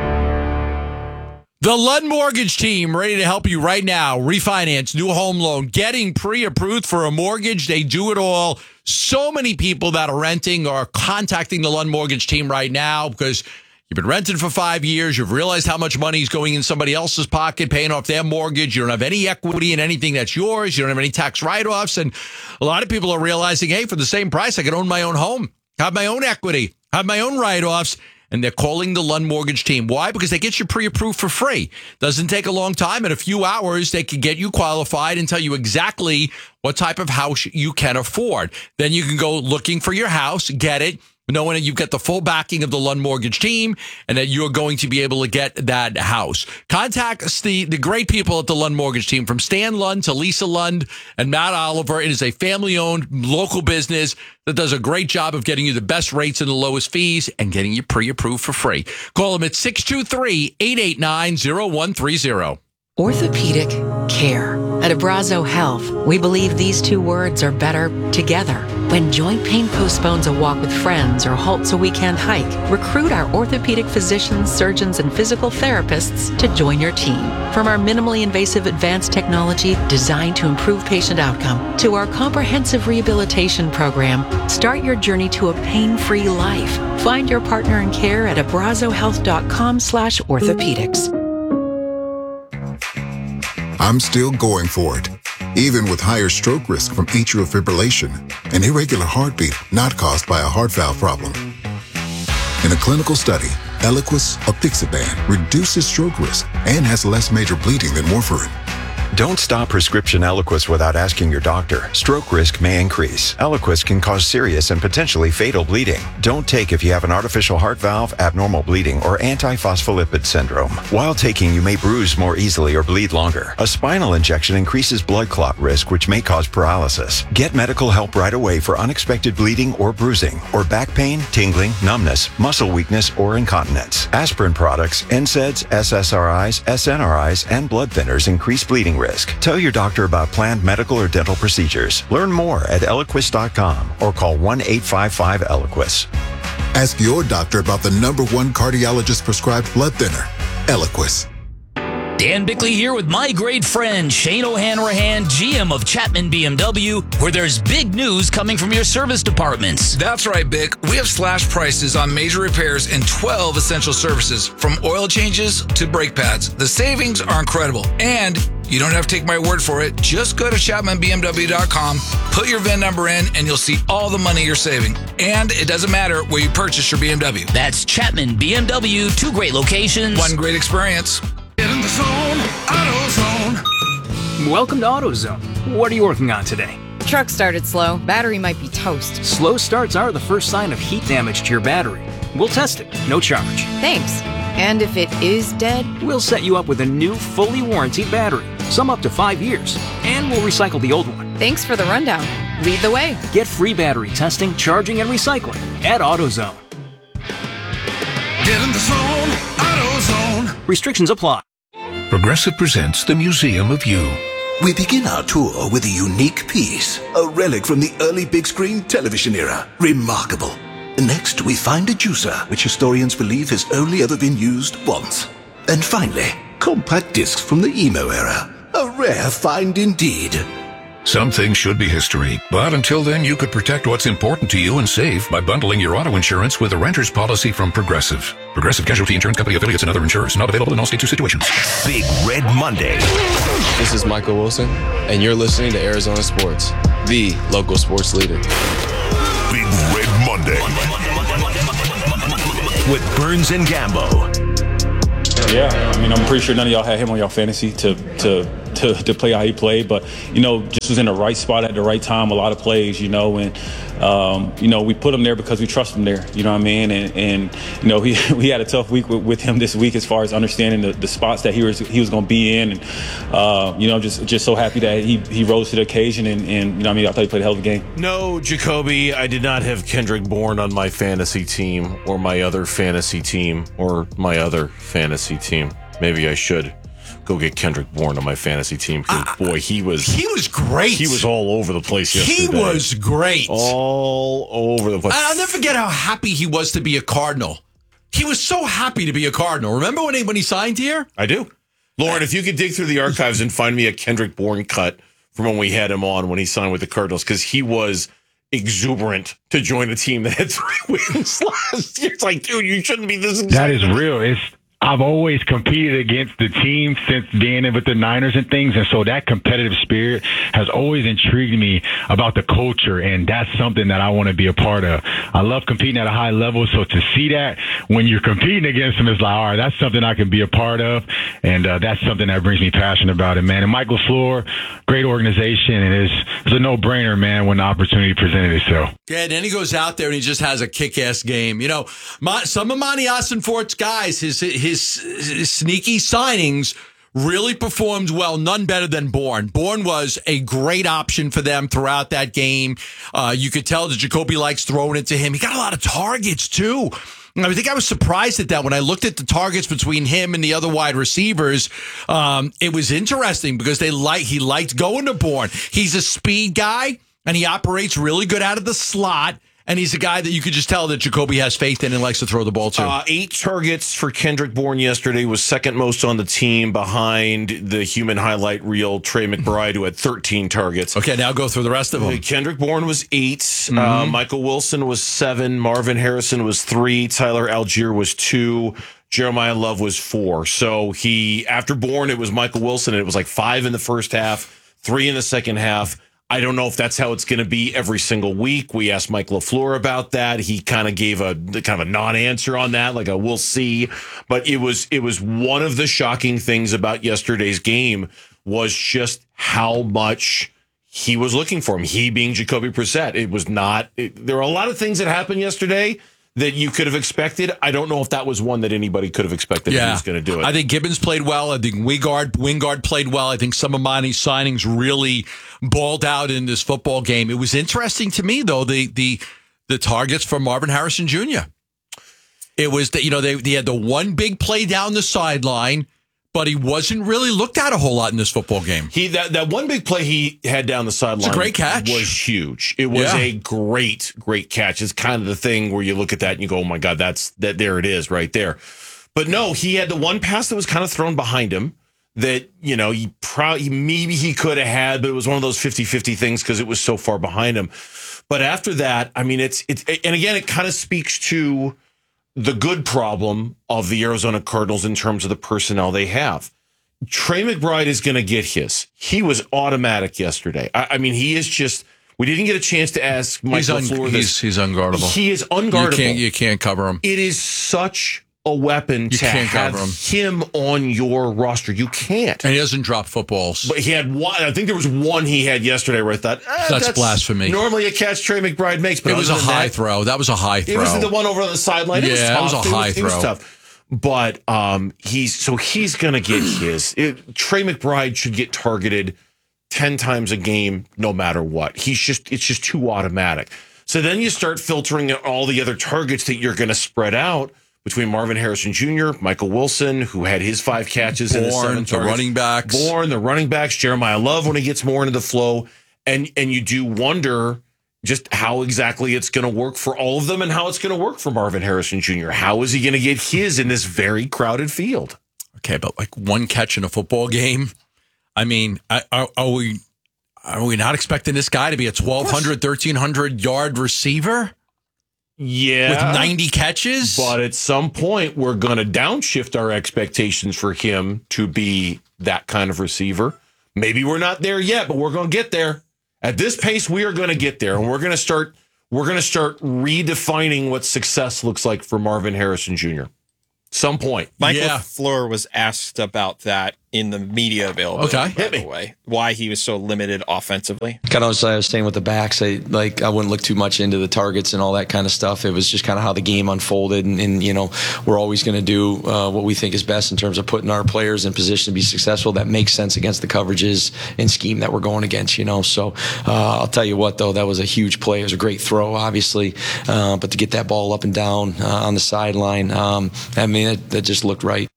The Lund Mortgage team ready to help you right now. Refinance, new home loan, getting pre-approved for a mortgage. They do it all. So many people that are renting are contacting the Lund Mortgage team right now because you've been renting for five years. You've realized how much money is going in somebody else's pocket, paying off their mortgage. You don't have any equity in anything that's yours. You don't have any tax write-offs. And a lot of people are realizing, hey, for the same price, I could own my own home, have my own equity, have my own write-offs. And they're calling the Lund Mortgage team. Why? Because they get you pre-approved for free. Doesn't take a long time. In a few hours, they can get you qualified and tell you exactly what type of house you can afford. Then you can go looking for your house, get it, knowing that you've got the full backing of the Lund Mortgage team and that you're going to be able to get that house. Contact the, the great people at the Lund Mortgage team, from Stan Lund to Lisa Lund and Matt Oliver. It is a family-owned local business that does a great job of getting you the best rates and the lowest fees and getting you pre-approved for free. Call them at six two three, eight eight nine, zero one three zero. Orthopedic care. At Abrazo Health, we believe these two words are better together. When joint pain postpones a walk with friends or halts a weekend hike, recruit our orthopedic physicians, surgeons, and physical therapists to join your team. From our minimally invasive advanced technology designed to improve patient outcome to our comprehensive rehabilitation program, start your journey to a pain-free life. Find your partner in care at abrazohealth.com slash orthopedics. I'm still going for it, even with higher stroke risk from atrial fibrillation, an irregular heartbeat not caused by a heart valve problem. In a clinical study, Eliquis apixaban reduces stroke risk and has less major bleeding than warfarin. Don't stop prescription Eliquis without asking your doctor. Stroke risk may increase. Eliquis can cause serious and potentially fatal bleeding. Don't take if you have an artificial heart valve, abnormal bleeding, or antiphospholipid syndrome. While taking, you may bruise more easily or bleed longer. A spinal injection increases blood clot risk, which may cause paralysis. Get medical help right away for unexpected bleeding or bruising, or back pain, tingling, numbness, muscle weakness, or incontinence. Aspirin products, N SAIDs, S S R Is, S N R Is, and blood thinners increase bleeding risk. Tell your doctor about planned medical or dental procedures. Learn more at Eliquis dot com or call one eight five five Eliquis. Ask your doctor about the number one cardiologist prescribed blood thinner, Eliquis. Dan Bickley here with my great friend Shane O'Hanrahan, G M of Chapman B M W, where there's big news coming from your service departments. That's right, Bick. We have slash prices on major repairs and twelve essential services, from oil changes to brake pads. The savings are incredible, and you don't have to take my word for it. Just go to chapman b m w dot com, put your V I N number in, and you'll see all the money you're saving. And it doesn't matter where you purchase your B M W. That's Chapman B M W, two great locations. One great experience. Get in the zone, AutoZone. Welcome to AutoZone. What are you working on today? Truck started slow. Battery might be toast. Slow starts are the first sign of heat damage to your battery. We'll test it. No charge. Thanks. And if it is dead, we'll set you up with a new, fully warranted battery, some up to five years, and we'll recycle the old one. Thanks for the rundown. Lead the way. Get free battery testing, charging, and recycling at AutoZone. Get in the zone, AutoZone. Restrictions apply. Progressive presents the Museum of You. We begin our tour with a unique piece, a relic from the early big screen television era. Remarkable. Next, we find a juicer, which historians believe has only ever been used once. And finally, compact discs from the emo era. A rare find indeed. Some things should be history, but until then, you could protect what's important to you and save by bundling your auto insurance with a renter's policy from Progressive. Progressive Casualty Insurance Company affiliates and other insurers. Not available in all states or situations. Big Red Monday. This is Michael Wilson, and you're listening to Arizona Sports, the local sports leader. Big Red Monday. With Burns and Gambo. Yeah, I mean, I'm pretty sure none of y'all had him on y'all fantasy to to to, to play how he played, but you know, just was in the right spot at the right time. A lot of plays, you know, and um, you know, we put him there because we trust him there. You know what I mean? And, and you know, he we had a tough week with, with him this week as far as understanding the, the spots that he was he was going to be in, and uh, you know, just just so happy that he he rose to the occasion, and, and you know, what I mean, I thought he played a hell of a game. No, Jacoby, I did not have Kendrick Bourne on my fantasy team or my other fantasy team or my other fantasy team. Maybe I should go get Kendrick Bourne on my fantasy team because, uh, boy, he was... He was great. He was all over the place yesterday. He was great. All over the place. I'll never forget how happy he was to be a Cardinal. He was so happy to be a Cardinal. Remember when he, when he signed here? I do. Lauren, if you could dig through the archives and find me a Kendrick Bourne cut from when we had him on when he signed with the Cardinals, because he was exuberant to join a team that had three wins last year. It's like, dude, you shouldn't be this excited. That is real. It's I've always competed against the team since being in with the Niners and things. And so that competitive spirit has always intrigued me about the culture. And that's something that I want to be a part of. I love competing at a high level. So to see that when you're competing against them, it's like, all right, that's something I can be a part of. And uh, that's something that brings me passion about it, man. And Michael Floor, great organization. And it's, it's a no-brainer, man, when the opportunity presented itself. Yeah, and then he goes out there and he just has a kick-ass game. You know, my, some of Monty Ossenfort's guys, his, his His, his sneaky signings really performed well, none better than Bourne. Bourne was a great option for them throughout that game. Uh, you could tell that Jacoby likes throwing it to him. He got a lot of targets, too. I think I was surprised at that when I looked at the targets between him and the other wide receivers. Um, it was interesting because they like he liked going to Bourne. He's a speed guy, and he operates really good out of the slot. And he's a guy that you could just tell that Jacoby has faith in and likes to throw the ball to. Uh, eight targets for Kendrick Bourne yesterday, was second most on the team behind the human highlight reel, Trey McBride, who had thirteen targets. Okay, now go through the rest of them. Uh, Kendrick Bourne was eight. Mm-hmm. Uh, Michael Wilson was seven. Marvin Harrison was three. Tyler Algier was two. Jeremiah Love was four. So he, after Bourne, it was Michael Wilson, and it was like five in the first half, three in the second half. I don't know if that's how it's going to be every single week. We asked Mike LaFleur about that. He kind of gave a kind of a non-answer on that, like a we'll see. But it was it was one of the shocking things about yesterday's game was just how much he was looking for him. He being Jacoby Brissett. It was not. It, there were a lot of things that happened yesterday that you could have expected. I don't know if that was one that anybody could have expected yeah. he was going to do it. I think Gibbons played well. I think Wingard, Wingard played well. I think some of Monty's signings really balled out in this football game. It was interesting to me, though, the the the targets for Marvin Harrison Junior It was that, you know, they, they had the one big play down the sideline, but he wasn't really looked at a whole lot in this football game. He that, that one big play he had down the sideline it's a great catch. Was huge. It was yeah. a great, great catch. It's kind of the thing where you look at that and you go, oh my God, that's that there it is right there. But no, he had the one pass that was kind of thrown behind him that, you know, he probably maybe he could have had, but it was one of those fifty-fifty things because it was so far behind him. But after that, I mean, it's it's and again, it kind of speaks to the good problem of the Arizona Cardinals in terms of the personnel they have. Trey McBride is going to get his. He was automatic yesterday. I, I mean, he is just. We didn't get a chance to ask Mike LaFleur this. He's, he's unguardable. He is unguardable. You can't, you can't cover him. It is such a weapon you to can't have cover him him. on your roster. You can't. And he doesn't drop footballs. But he had one. I think there was one he had yesterday where I thought, eh, that's, that's blasphemy. Normally a catch Trey McBride makes, but it was a high that, throw. That was a high throw. It was the one over on the sideline. It yeah, was tough. it was a high it was, throw. It was tough. But um, he's so he's going to get his. It, Trey McBride should get targeted ten times a game, no matter what. He's just it's just too automatic. So then you start filtering out all the other targets that you're going to spread out between Marvin Harrison Junior, Michael Wilson, who had his five catches Bourne, and his seven the targets. running backs. Bourne, the running backs, Jeremiah Love when he gets more into the flow. And and you do wonder just how exactly it's going to work for all of them and how it's going to work for Marvin Harrison Junior How is he going to get his in this very crowded field? Okay, but like one catch in a football game, I mean, are, are we are we not expecting this guy to be a twelve hundred, thirteen hundred yard receiver? Yeah. With ninety catches? But at some point, we're going to downshift our expectations for him to be that kind of receiver. Maybe we're not there yet, but we're going to get there. At this pace, we are going to get there, and we're going to start we're going to start redefining what success looks like for Marvin Harrison Junior Some point. Michael Yeah. Fleur was asked about that in the media availability, Okay. by the way, why he was so limited offensively. Kind of, I was staying with the backs. I like I wouldn't look too much into the targets and all that kind of stuff. It was just kind of how the game unfolded, and, and you know, we're always going to do uh, what we think is best in terms of putting our players in position to be successful. That makes sense against the coverages and scheme that we're going against. You know, so uh, I'll tell you what, though, that was a huge play. It was a great throw, obviously, uh, but to get that ball up and down uh, on the sideline, um, I mean, it, that just looked right.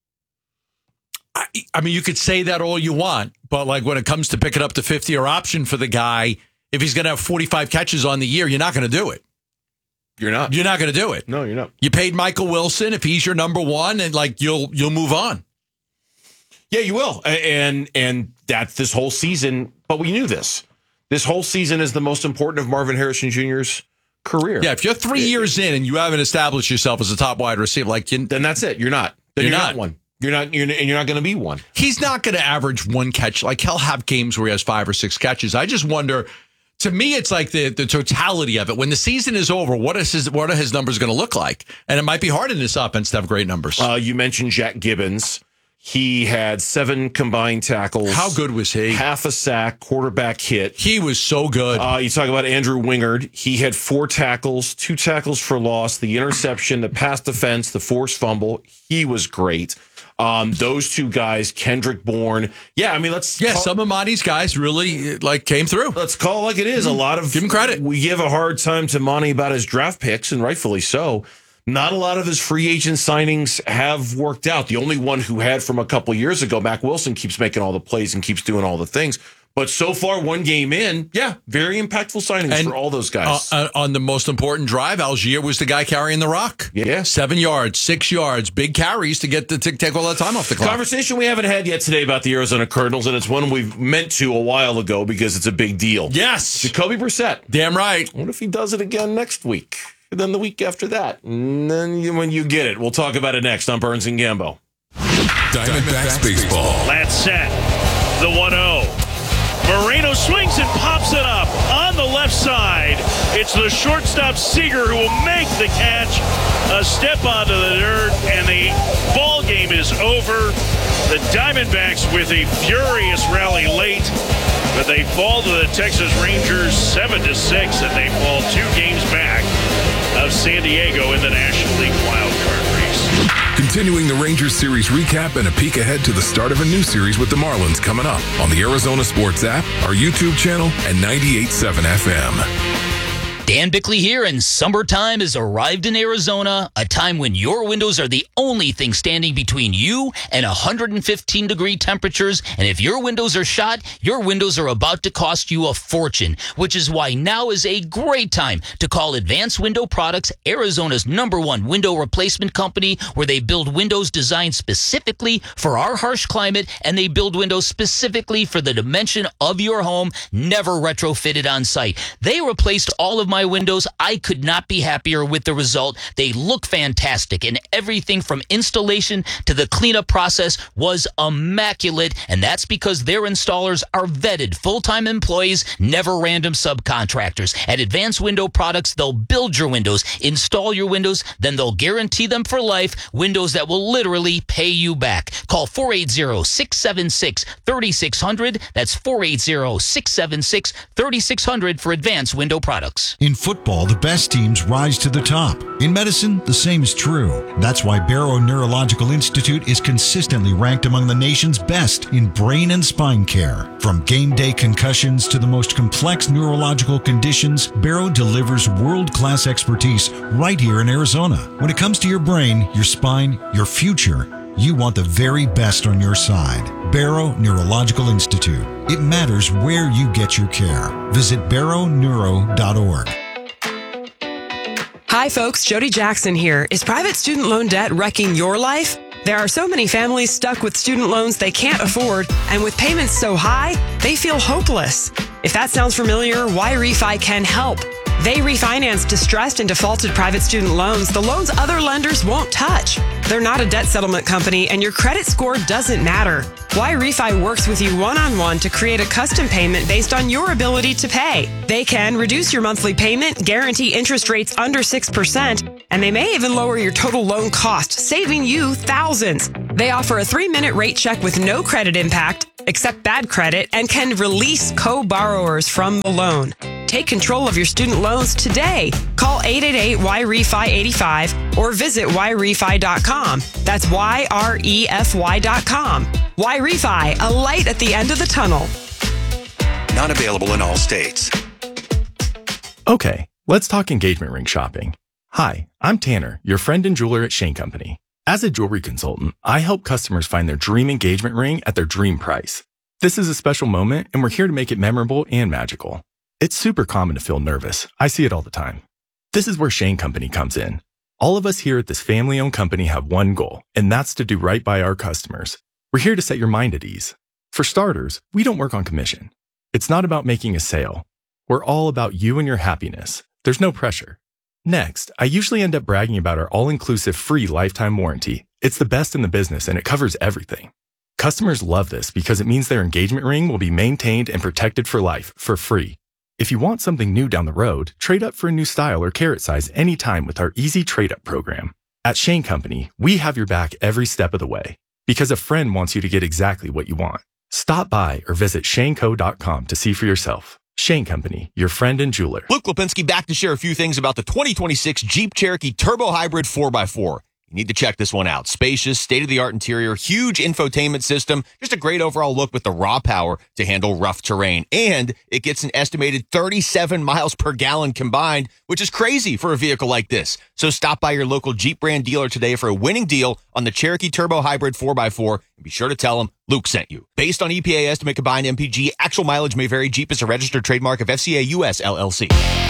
I, I mean, you could say that all you want, but like when it comes to picking up the fifty-year option for the guy, if he's going to have forty-five catches on the year, you're not going to do it. You're not. You're not going to do it. No, you're not. You paid Michael Wilson. If he's your number one, and like you'll you'll move on. Yeah, you will. And and that's this whole season, but we knew this. This whole season is the most important of Marvin Harrison Junior's career. Yeah, if you're three years in and you haven't established yourself as a top wide receiver, like you, then that's it. You're not. Then You're you're, not. not one. You're not. You're, and you're not going to be one. He's not going to average one catch. Like he'll have games where he has five or six catches. I just wonder. To me, it's like the the totality of it. When the season is over, what is his what are his numbers going to look like? And it might be hard in this offense to have great numbers. Uh, you mentioned Jack Gibbons. He had seven combined tackles. How good was he? Half a sack, quarterback hit. He was so good. Uh, you talk about Andrew Wingard. He had four tackles, two tackles for loss, the interception, the pass defense, the forced fumble. He was great. Um, those two guys, Kendrick Bourne. Yeah, I mean, let's yeah, call, some of Monty's guys really like came through. Let's call it like it is. A lot of give him credit. We give a hard time to Monty about his draft picks, and rightfully so. Not a lot of his free agent signings have worked out. The only one who had from a couple years ago, Mac Wilson, keeps making all the plays and keeps doing all the things. But so far, one game in, yeah, very impactful signings And, for all those guys. Uh, uh, on the most important drive, Algier was the guy carrying the rock. Yeah. Seven yards, six yards, big carries to get the to take all that time off the clock. Conversation we haven't had yet today about the Arizona Cardinals, and it's one we've meant to a while ago because it's a big deal. Yes. Jacoby Brissett. Damn right. What if he does it again next week? And then the week after that. And then you, when you get it, we'll talk about it next on Burns and Gambo. Diamondbacks baseball. Last set. The one oh. Moreno swings and pops it up on the left side. It's the shortstop Seager who will make the catch. A step onto the dirt, and the ball game is over. The Diamondbacks with a furious rally late, but they fall to the Texas Rangers seven to six, and they fall two games back of San Diego in the National League wildcard race. Continuing the Rangers series recap and a peek ahead to the start of a new series with the Marlins coming up on the Arizona Sports app, our YouTube channel, and ninety-eight point seven F M. Dan Bickley here, and summertime has arrived in Arizona, a time when your windows are the only thing standing between you and one hundred fifteen degree temperatures. And if your windows are shot, your windows are about to cost you a fortune, which is why now is a great time to call Advanced Window Products, Arizona's number one window replacement company, where they build windows designed specifically for our harsh climate, and they build windows specifically for the dimension of your home, never retrofitted on site. They replaced all of my windows. I could not be happier with the result. They look fantastic, and everything from installation to the cleanup process was immaculate, and that's because their installers are vetted full-time employees, never random subcontractors. At Advanced Window Products, they'll build your windows, install your windows, then they'll guarantee them for life, windows that will literally pay you back. Call four eight zero, six seven six, three six zero zero. That's four eight zero, six seven six, three six zero zero for Advanced Window Products. In football, the best teams rise to the top. In medicine, the same is true. That's why Barrow Neurological Institute is consistently ranked among the nation's best in brain and spine care. From game day concussions to the most complex neurological conditions, Barrow delivers world-class expertise right here in Arizona. When it comes to your brain, your spine, your future, you want the very best on your side. Barrow Neurological Institute. It matters where you get your care. Visit barrow neuro dot org. Hi, folks. Jody Jackson here. Is private student loan debt wrecking your life? There are so many families stuck with student loans they can't afford, and with payments so high, they feel hopeless. If that sounds familiar, Y-Refi can help. They refinance distressed and defaulted private student loans, the loans other lenders won't touch. They're not a debt settlement company, and your credit score doesn't matter. Y-Refi works with you one-on-one to create a custom payment based on your ability to pay. They can reduce your monthly payment, guarantee interest rates under six percent, and they may even lower your total loan cost, saving you thousands. They offer a three-minute rate check with no credit impact, accept bad credit, and can release co-borrowers from the loan. Take control of your student loans today. Call eight eight eight Y R E F I eighty-five or visit Y refi dot com. That's Y R E F Y dot com. Y-Refi, a light at the end of the tunnel. Not available in all states. Okay, let's talk engagement ring shopping. Hi, I'm Tanner, your friend and jeweler at Shane Company. As a jewelry consultant, I help customers find their dream engagement ring at their dream price. This is a special moment, and we're here to make it memorable and magical. It's super common to feel nervous. I see it all the time. This is where Shane Company comes in. All of us here at this family-owned company have one goal, and that's to do right by our customers. We're here to set your mind at ease. For starters, we don't work on commission. It's not about making a sale. We're all about you and your happiness. There's no pressure. Next, I usually end up bragging about our all-inclusive free lifetime warranty. It's the best in the business, and it covers everything. Customers love this because it means their engagement ring will be maintained and protected for life, for free. If you want something new down the road, trade up for a new style or carat size anytime with our easy trade-up program. At Shane Company, we have your back every step of the way because a friend wants you to get exactly what you want. Stop by or visit shane co dot com to see for yourself. Shane Company, your friend and jeweler. Luke Lipinski back to share a few things about the twenty twenty-six Jeep Cherokee Turbo Hybrid four by four. You need to check this one out. Spacious, state-of-the-art interior, huge infotainment system, just a great overall look with the raw power to handle rough terrain. And it gets an estimated thirty-seven miles per gallon combined, which is crazy for a vehicle like this. So stop by your local Jeep brand dealer today for a winning deal on the Cherokee Turbo Hybrid four by four. And be sure to tell them Luke sent you. Based on E P A estimate combined M P G, actual mileage may vary. Jeep is a registered trademark of F C A U S L L C.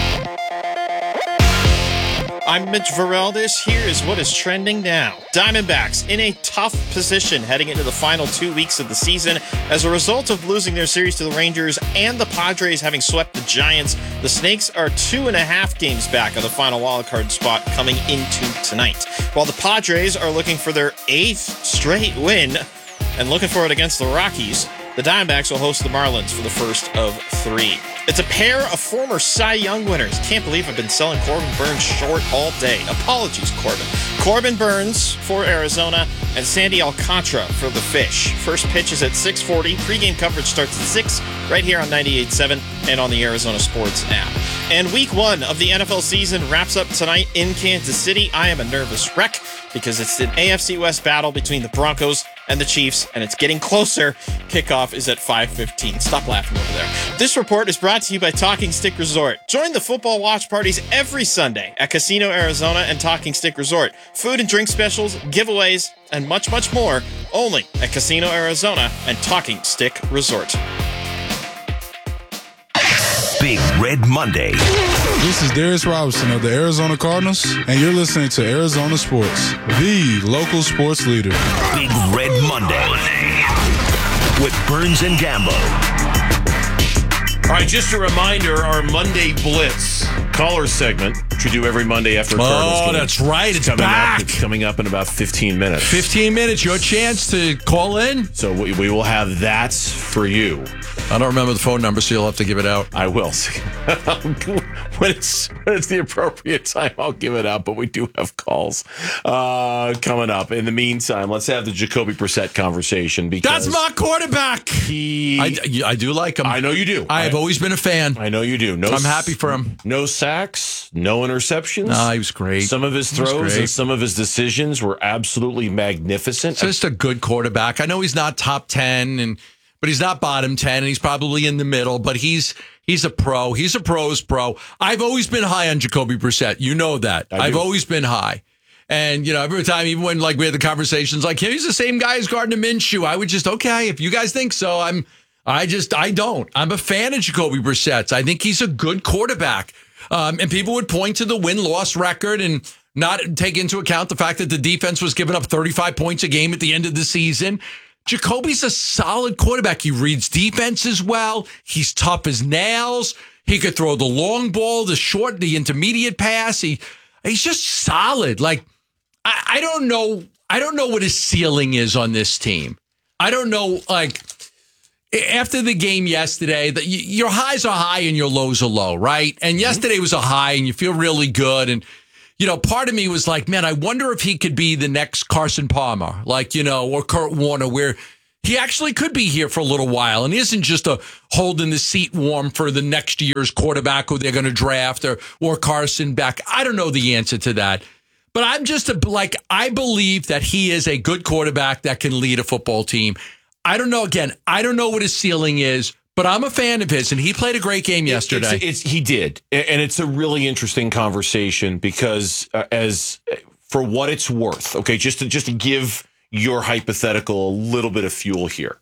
I'm Mitch Veraldis. Here is what is trending now. Diamondbacks in a tough position heading into the final two weeks of the season. As a result of losing their series to the Rangers and the Padres having swept the Giants, the Snakes are two and a half games back of the final wildcard spot coming into tonight. While the Padres are looking for their eighth straight win and looking for it against the Rockies, the Diamondbacks will host the Marlins for the first of three. It's a pair of former Cy Young winners. Can't believe I've been selling Corbin Burnes short all day. Apologies, Corbin. Corbin Burnes for Arizona and Sandy Alcantara for the Fish. First pitch is at six forty. Pre-game coverage starts at six right here on ninety-eight point seven and on the Arizona Sports app. And week one of the N F L season wraps up tonight in Kansas City. I am a nervous wreck because it's an A F C West battle between the Broncos and the Chiefs, and it's getting closer. Kickoff is at five fifteen. Stop laughing over there. This report is brought to you by Talking Stick Resort. Join the football watch parties every Sunday at Casino Arizona and Talking Stick Resort. Food and drink specials, giveaways, and much, much more only at Casino Arizona and Talking Stick Resort. Big Red Monday. This is Darius Robinson of the Arizona Cardinals, and you're listening to Arizona Sports, the local sports leader. Big Red Monday with Burns and Gambo. All right, just a reminder, our Monday Blitz caller segment, which we do every Monday after a Cardinals Oh, game. that's right. It's coming back. Up, it's coming up in about fifteen minutes. fifteen minutes, your chance to call in. So we, we will have that for you. I don't remember the phone number, so you'll have to give it out. I will. when, it's, when it's the appropriate time, I'll give it out, but we do have calls uh, coming up. In the meantime, let's have the Jacoby Brissett conversation. Because That's my quarterback. He, I, I do like him. I know you do. I have I, always been a fan. I know you do. No, I'm happy for him. No sacks, no interceptions. No, he was great. Some of his throws and some of his decisions were absolutely magnificent. Just a good quarterback. I know he's not top ten, and but he's not bottom ten, and he's probably in the middle, but he's he's a pro. He's a pro's pro. I've always been high on Jacoby Brissett. You know that. I I've do. always been high. And, you know, every time, even when like we had the conversations like, he's the same guy as Gardner Minshew, I would just, okay, if you guys think so, I'm, I just, I don't. I'm a fan of Jacoby Brissett. I think he's a good quarterback. Um, and people would point to the win-loss record and not take into account the fact that the defense was giving up thirty-five points a game at the end of the season. Jacoby's a solid quarterback. He reads defenses well. He's tough as nails. He could throw the long ball, the short, the intermediate pass. He, he's just solid. Like, I, I don't know. I don't know what his ceiling is on this team. I don't know. Like, after the game yesterday, the, your highs are high and your lows are low, right? And yesterday was a high and you feel really good. And, you know, part of me was like, man, I wonder if he could be the next Carson Palmer, like, you know, or Kurt Warner, where he actually could be here for a little while and isn't just a holding the seat warm for the next year's quarterback who they're going to draft or, or Carson back. I don't know the answer to that. But I'm just a, like, I believe that he is a good quarterback that can lead a football team. I don't know. Again, I don't know what his ceiling is, but I'm a fan of his, and he played a great game yesterday. It's, it's, he did. And it's a really interesting conversation because uh, as for what it's worth, okay, just to, just to give your hypothetical a little bit of fuel here.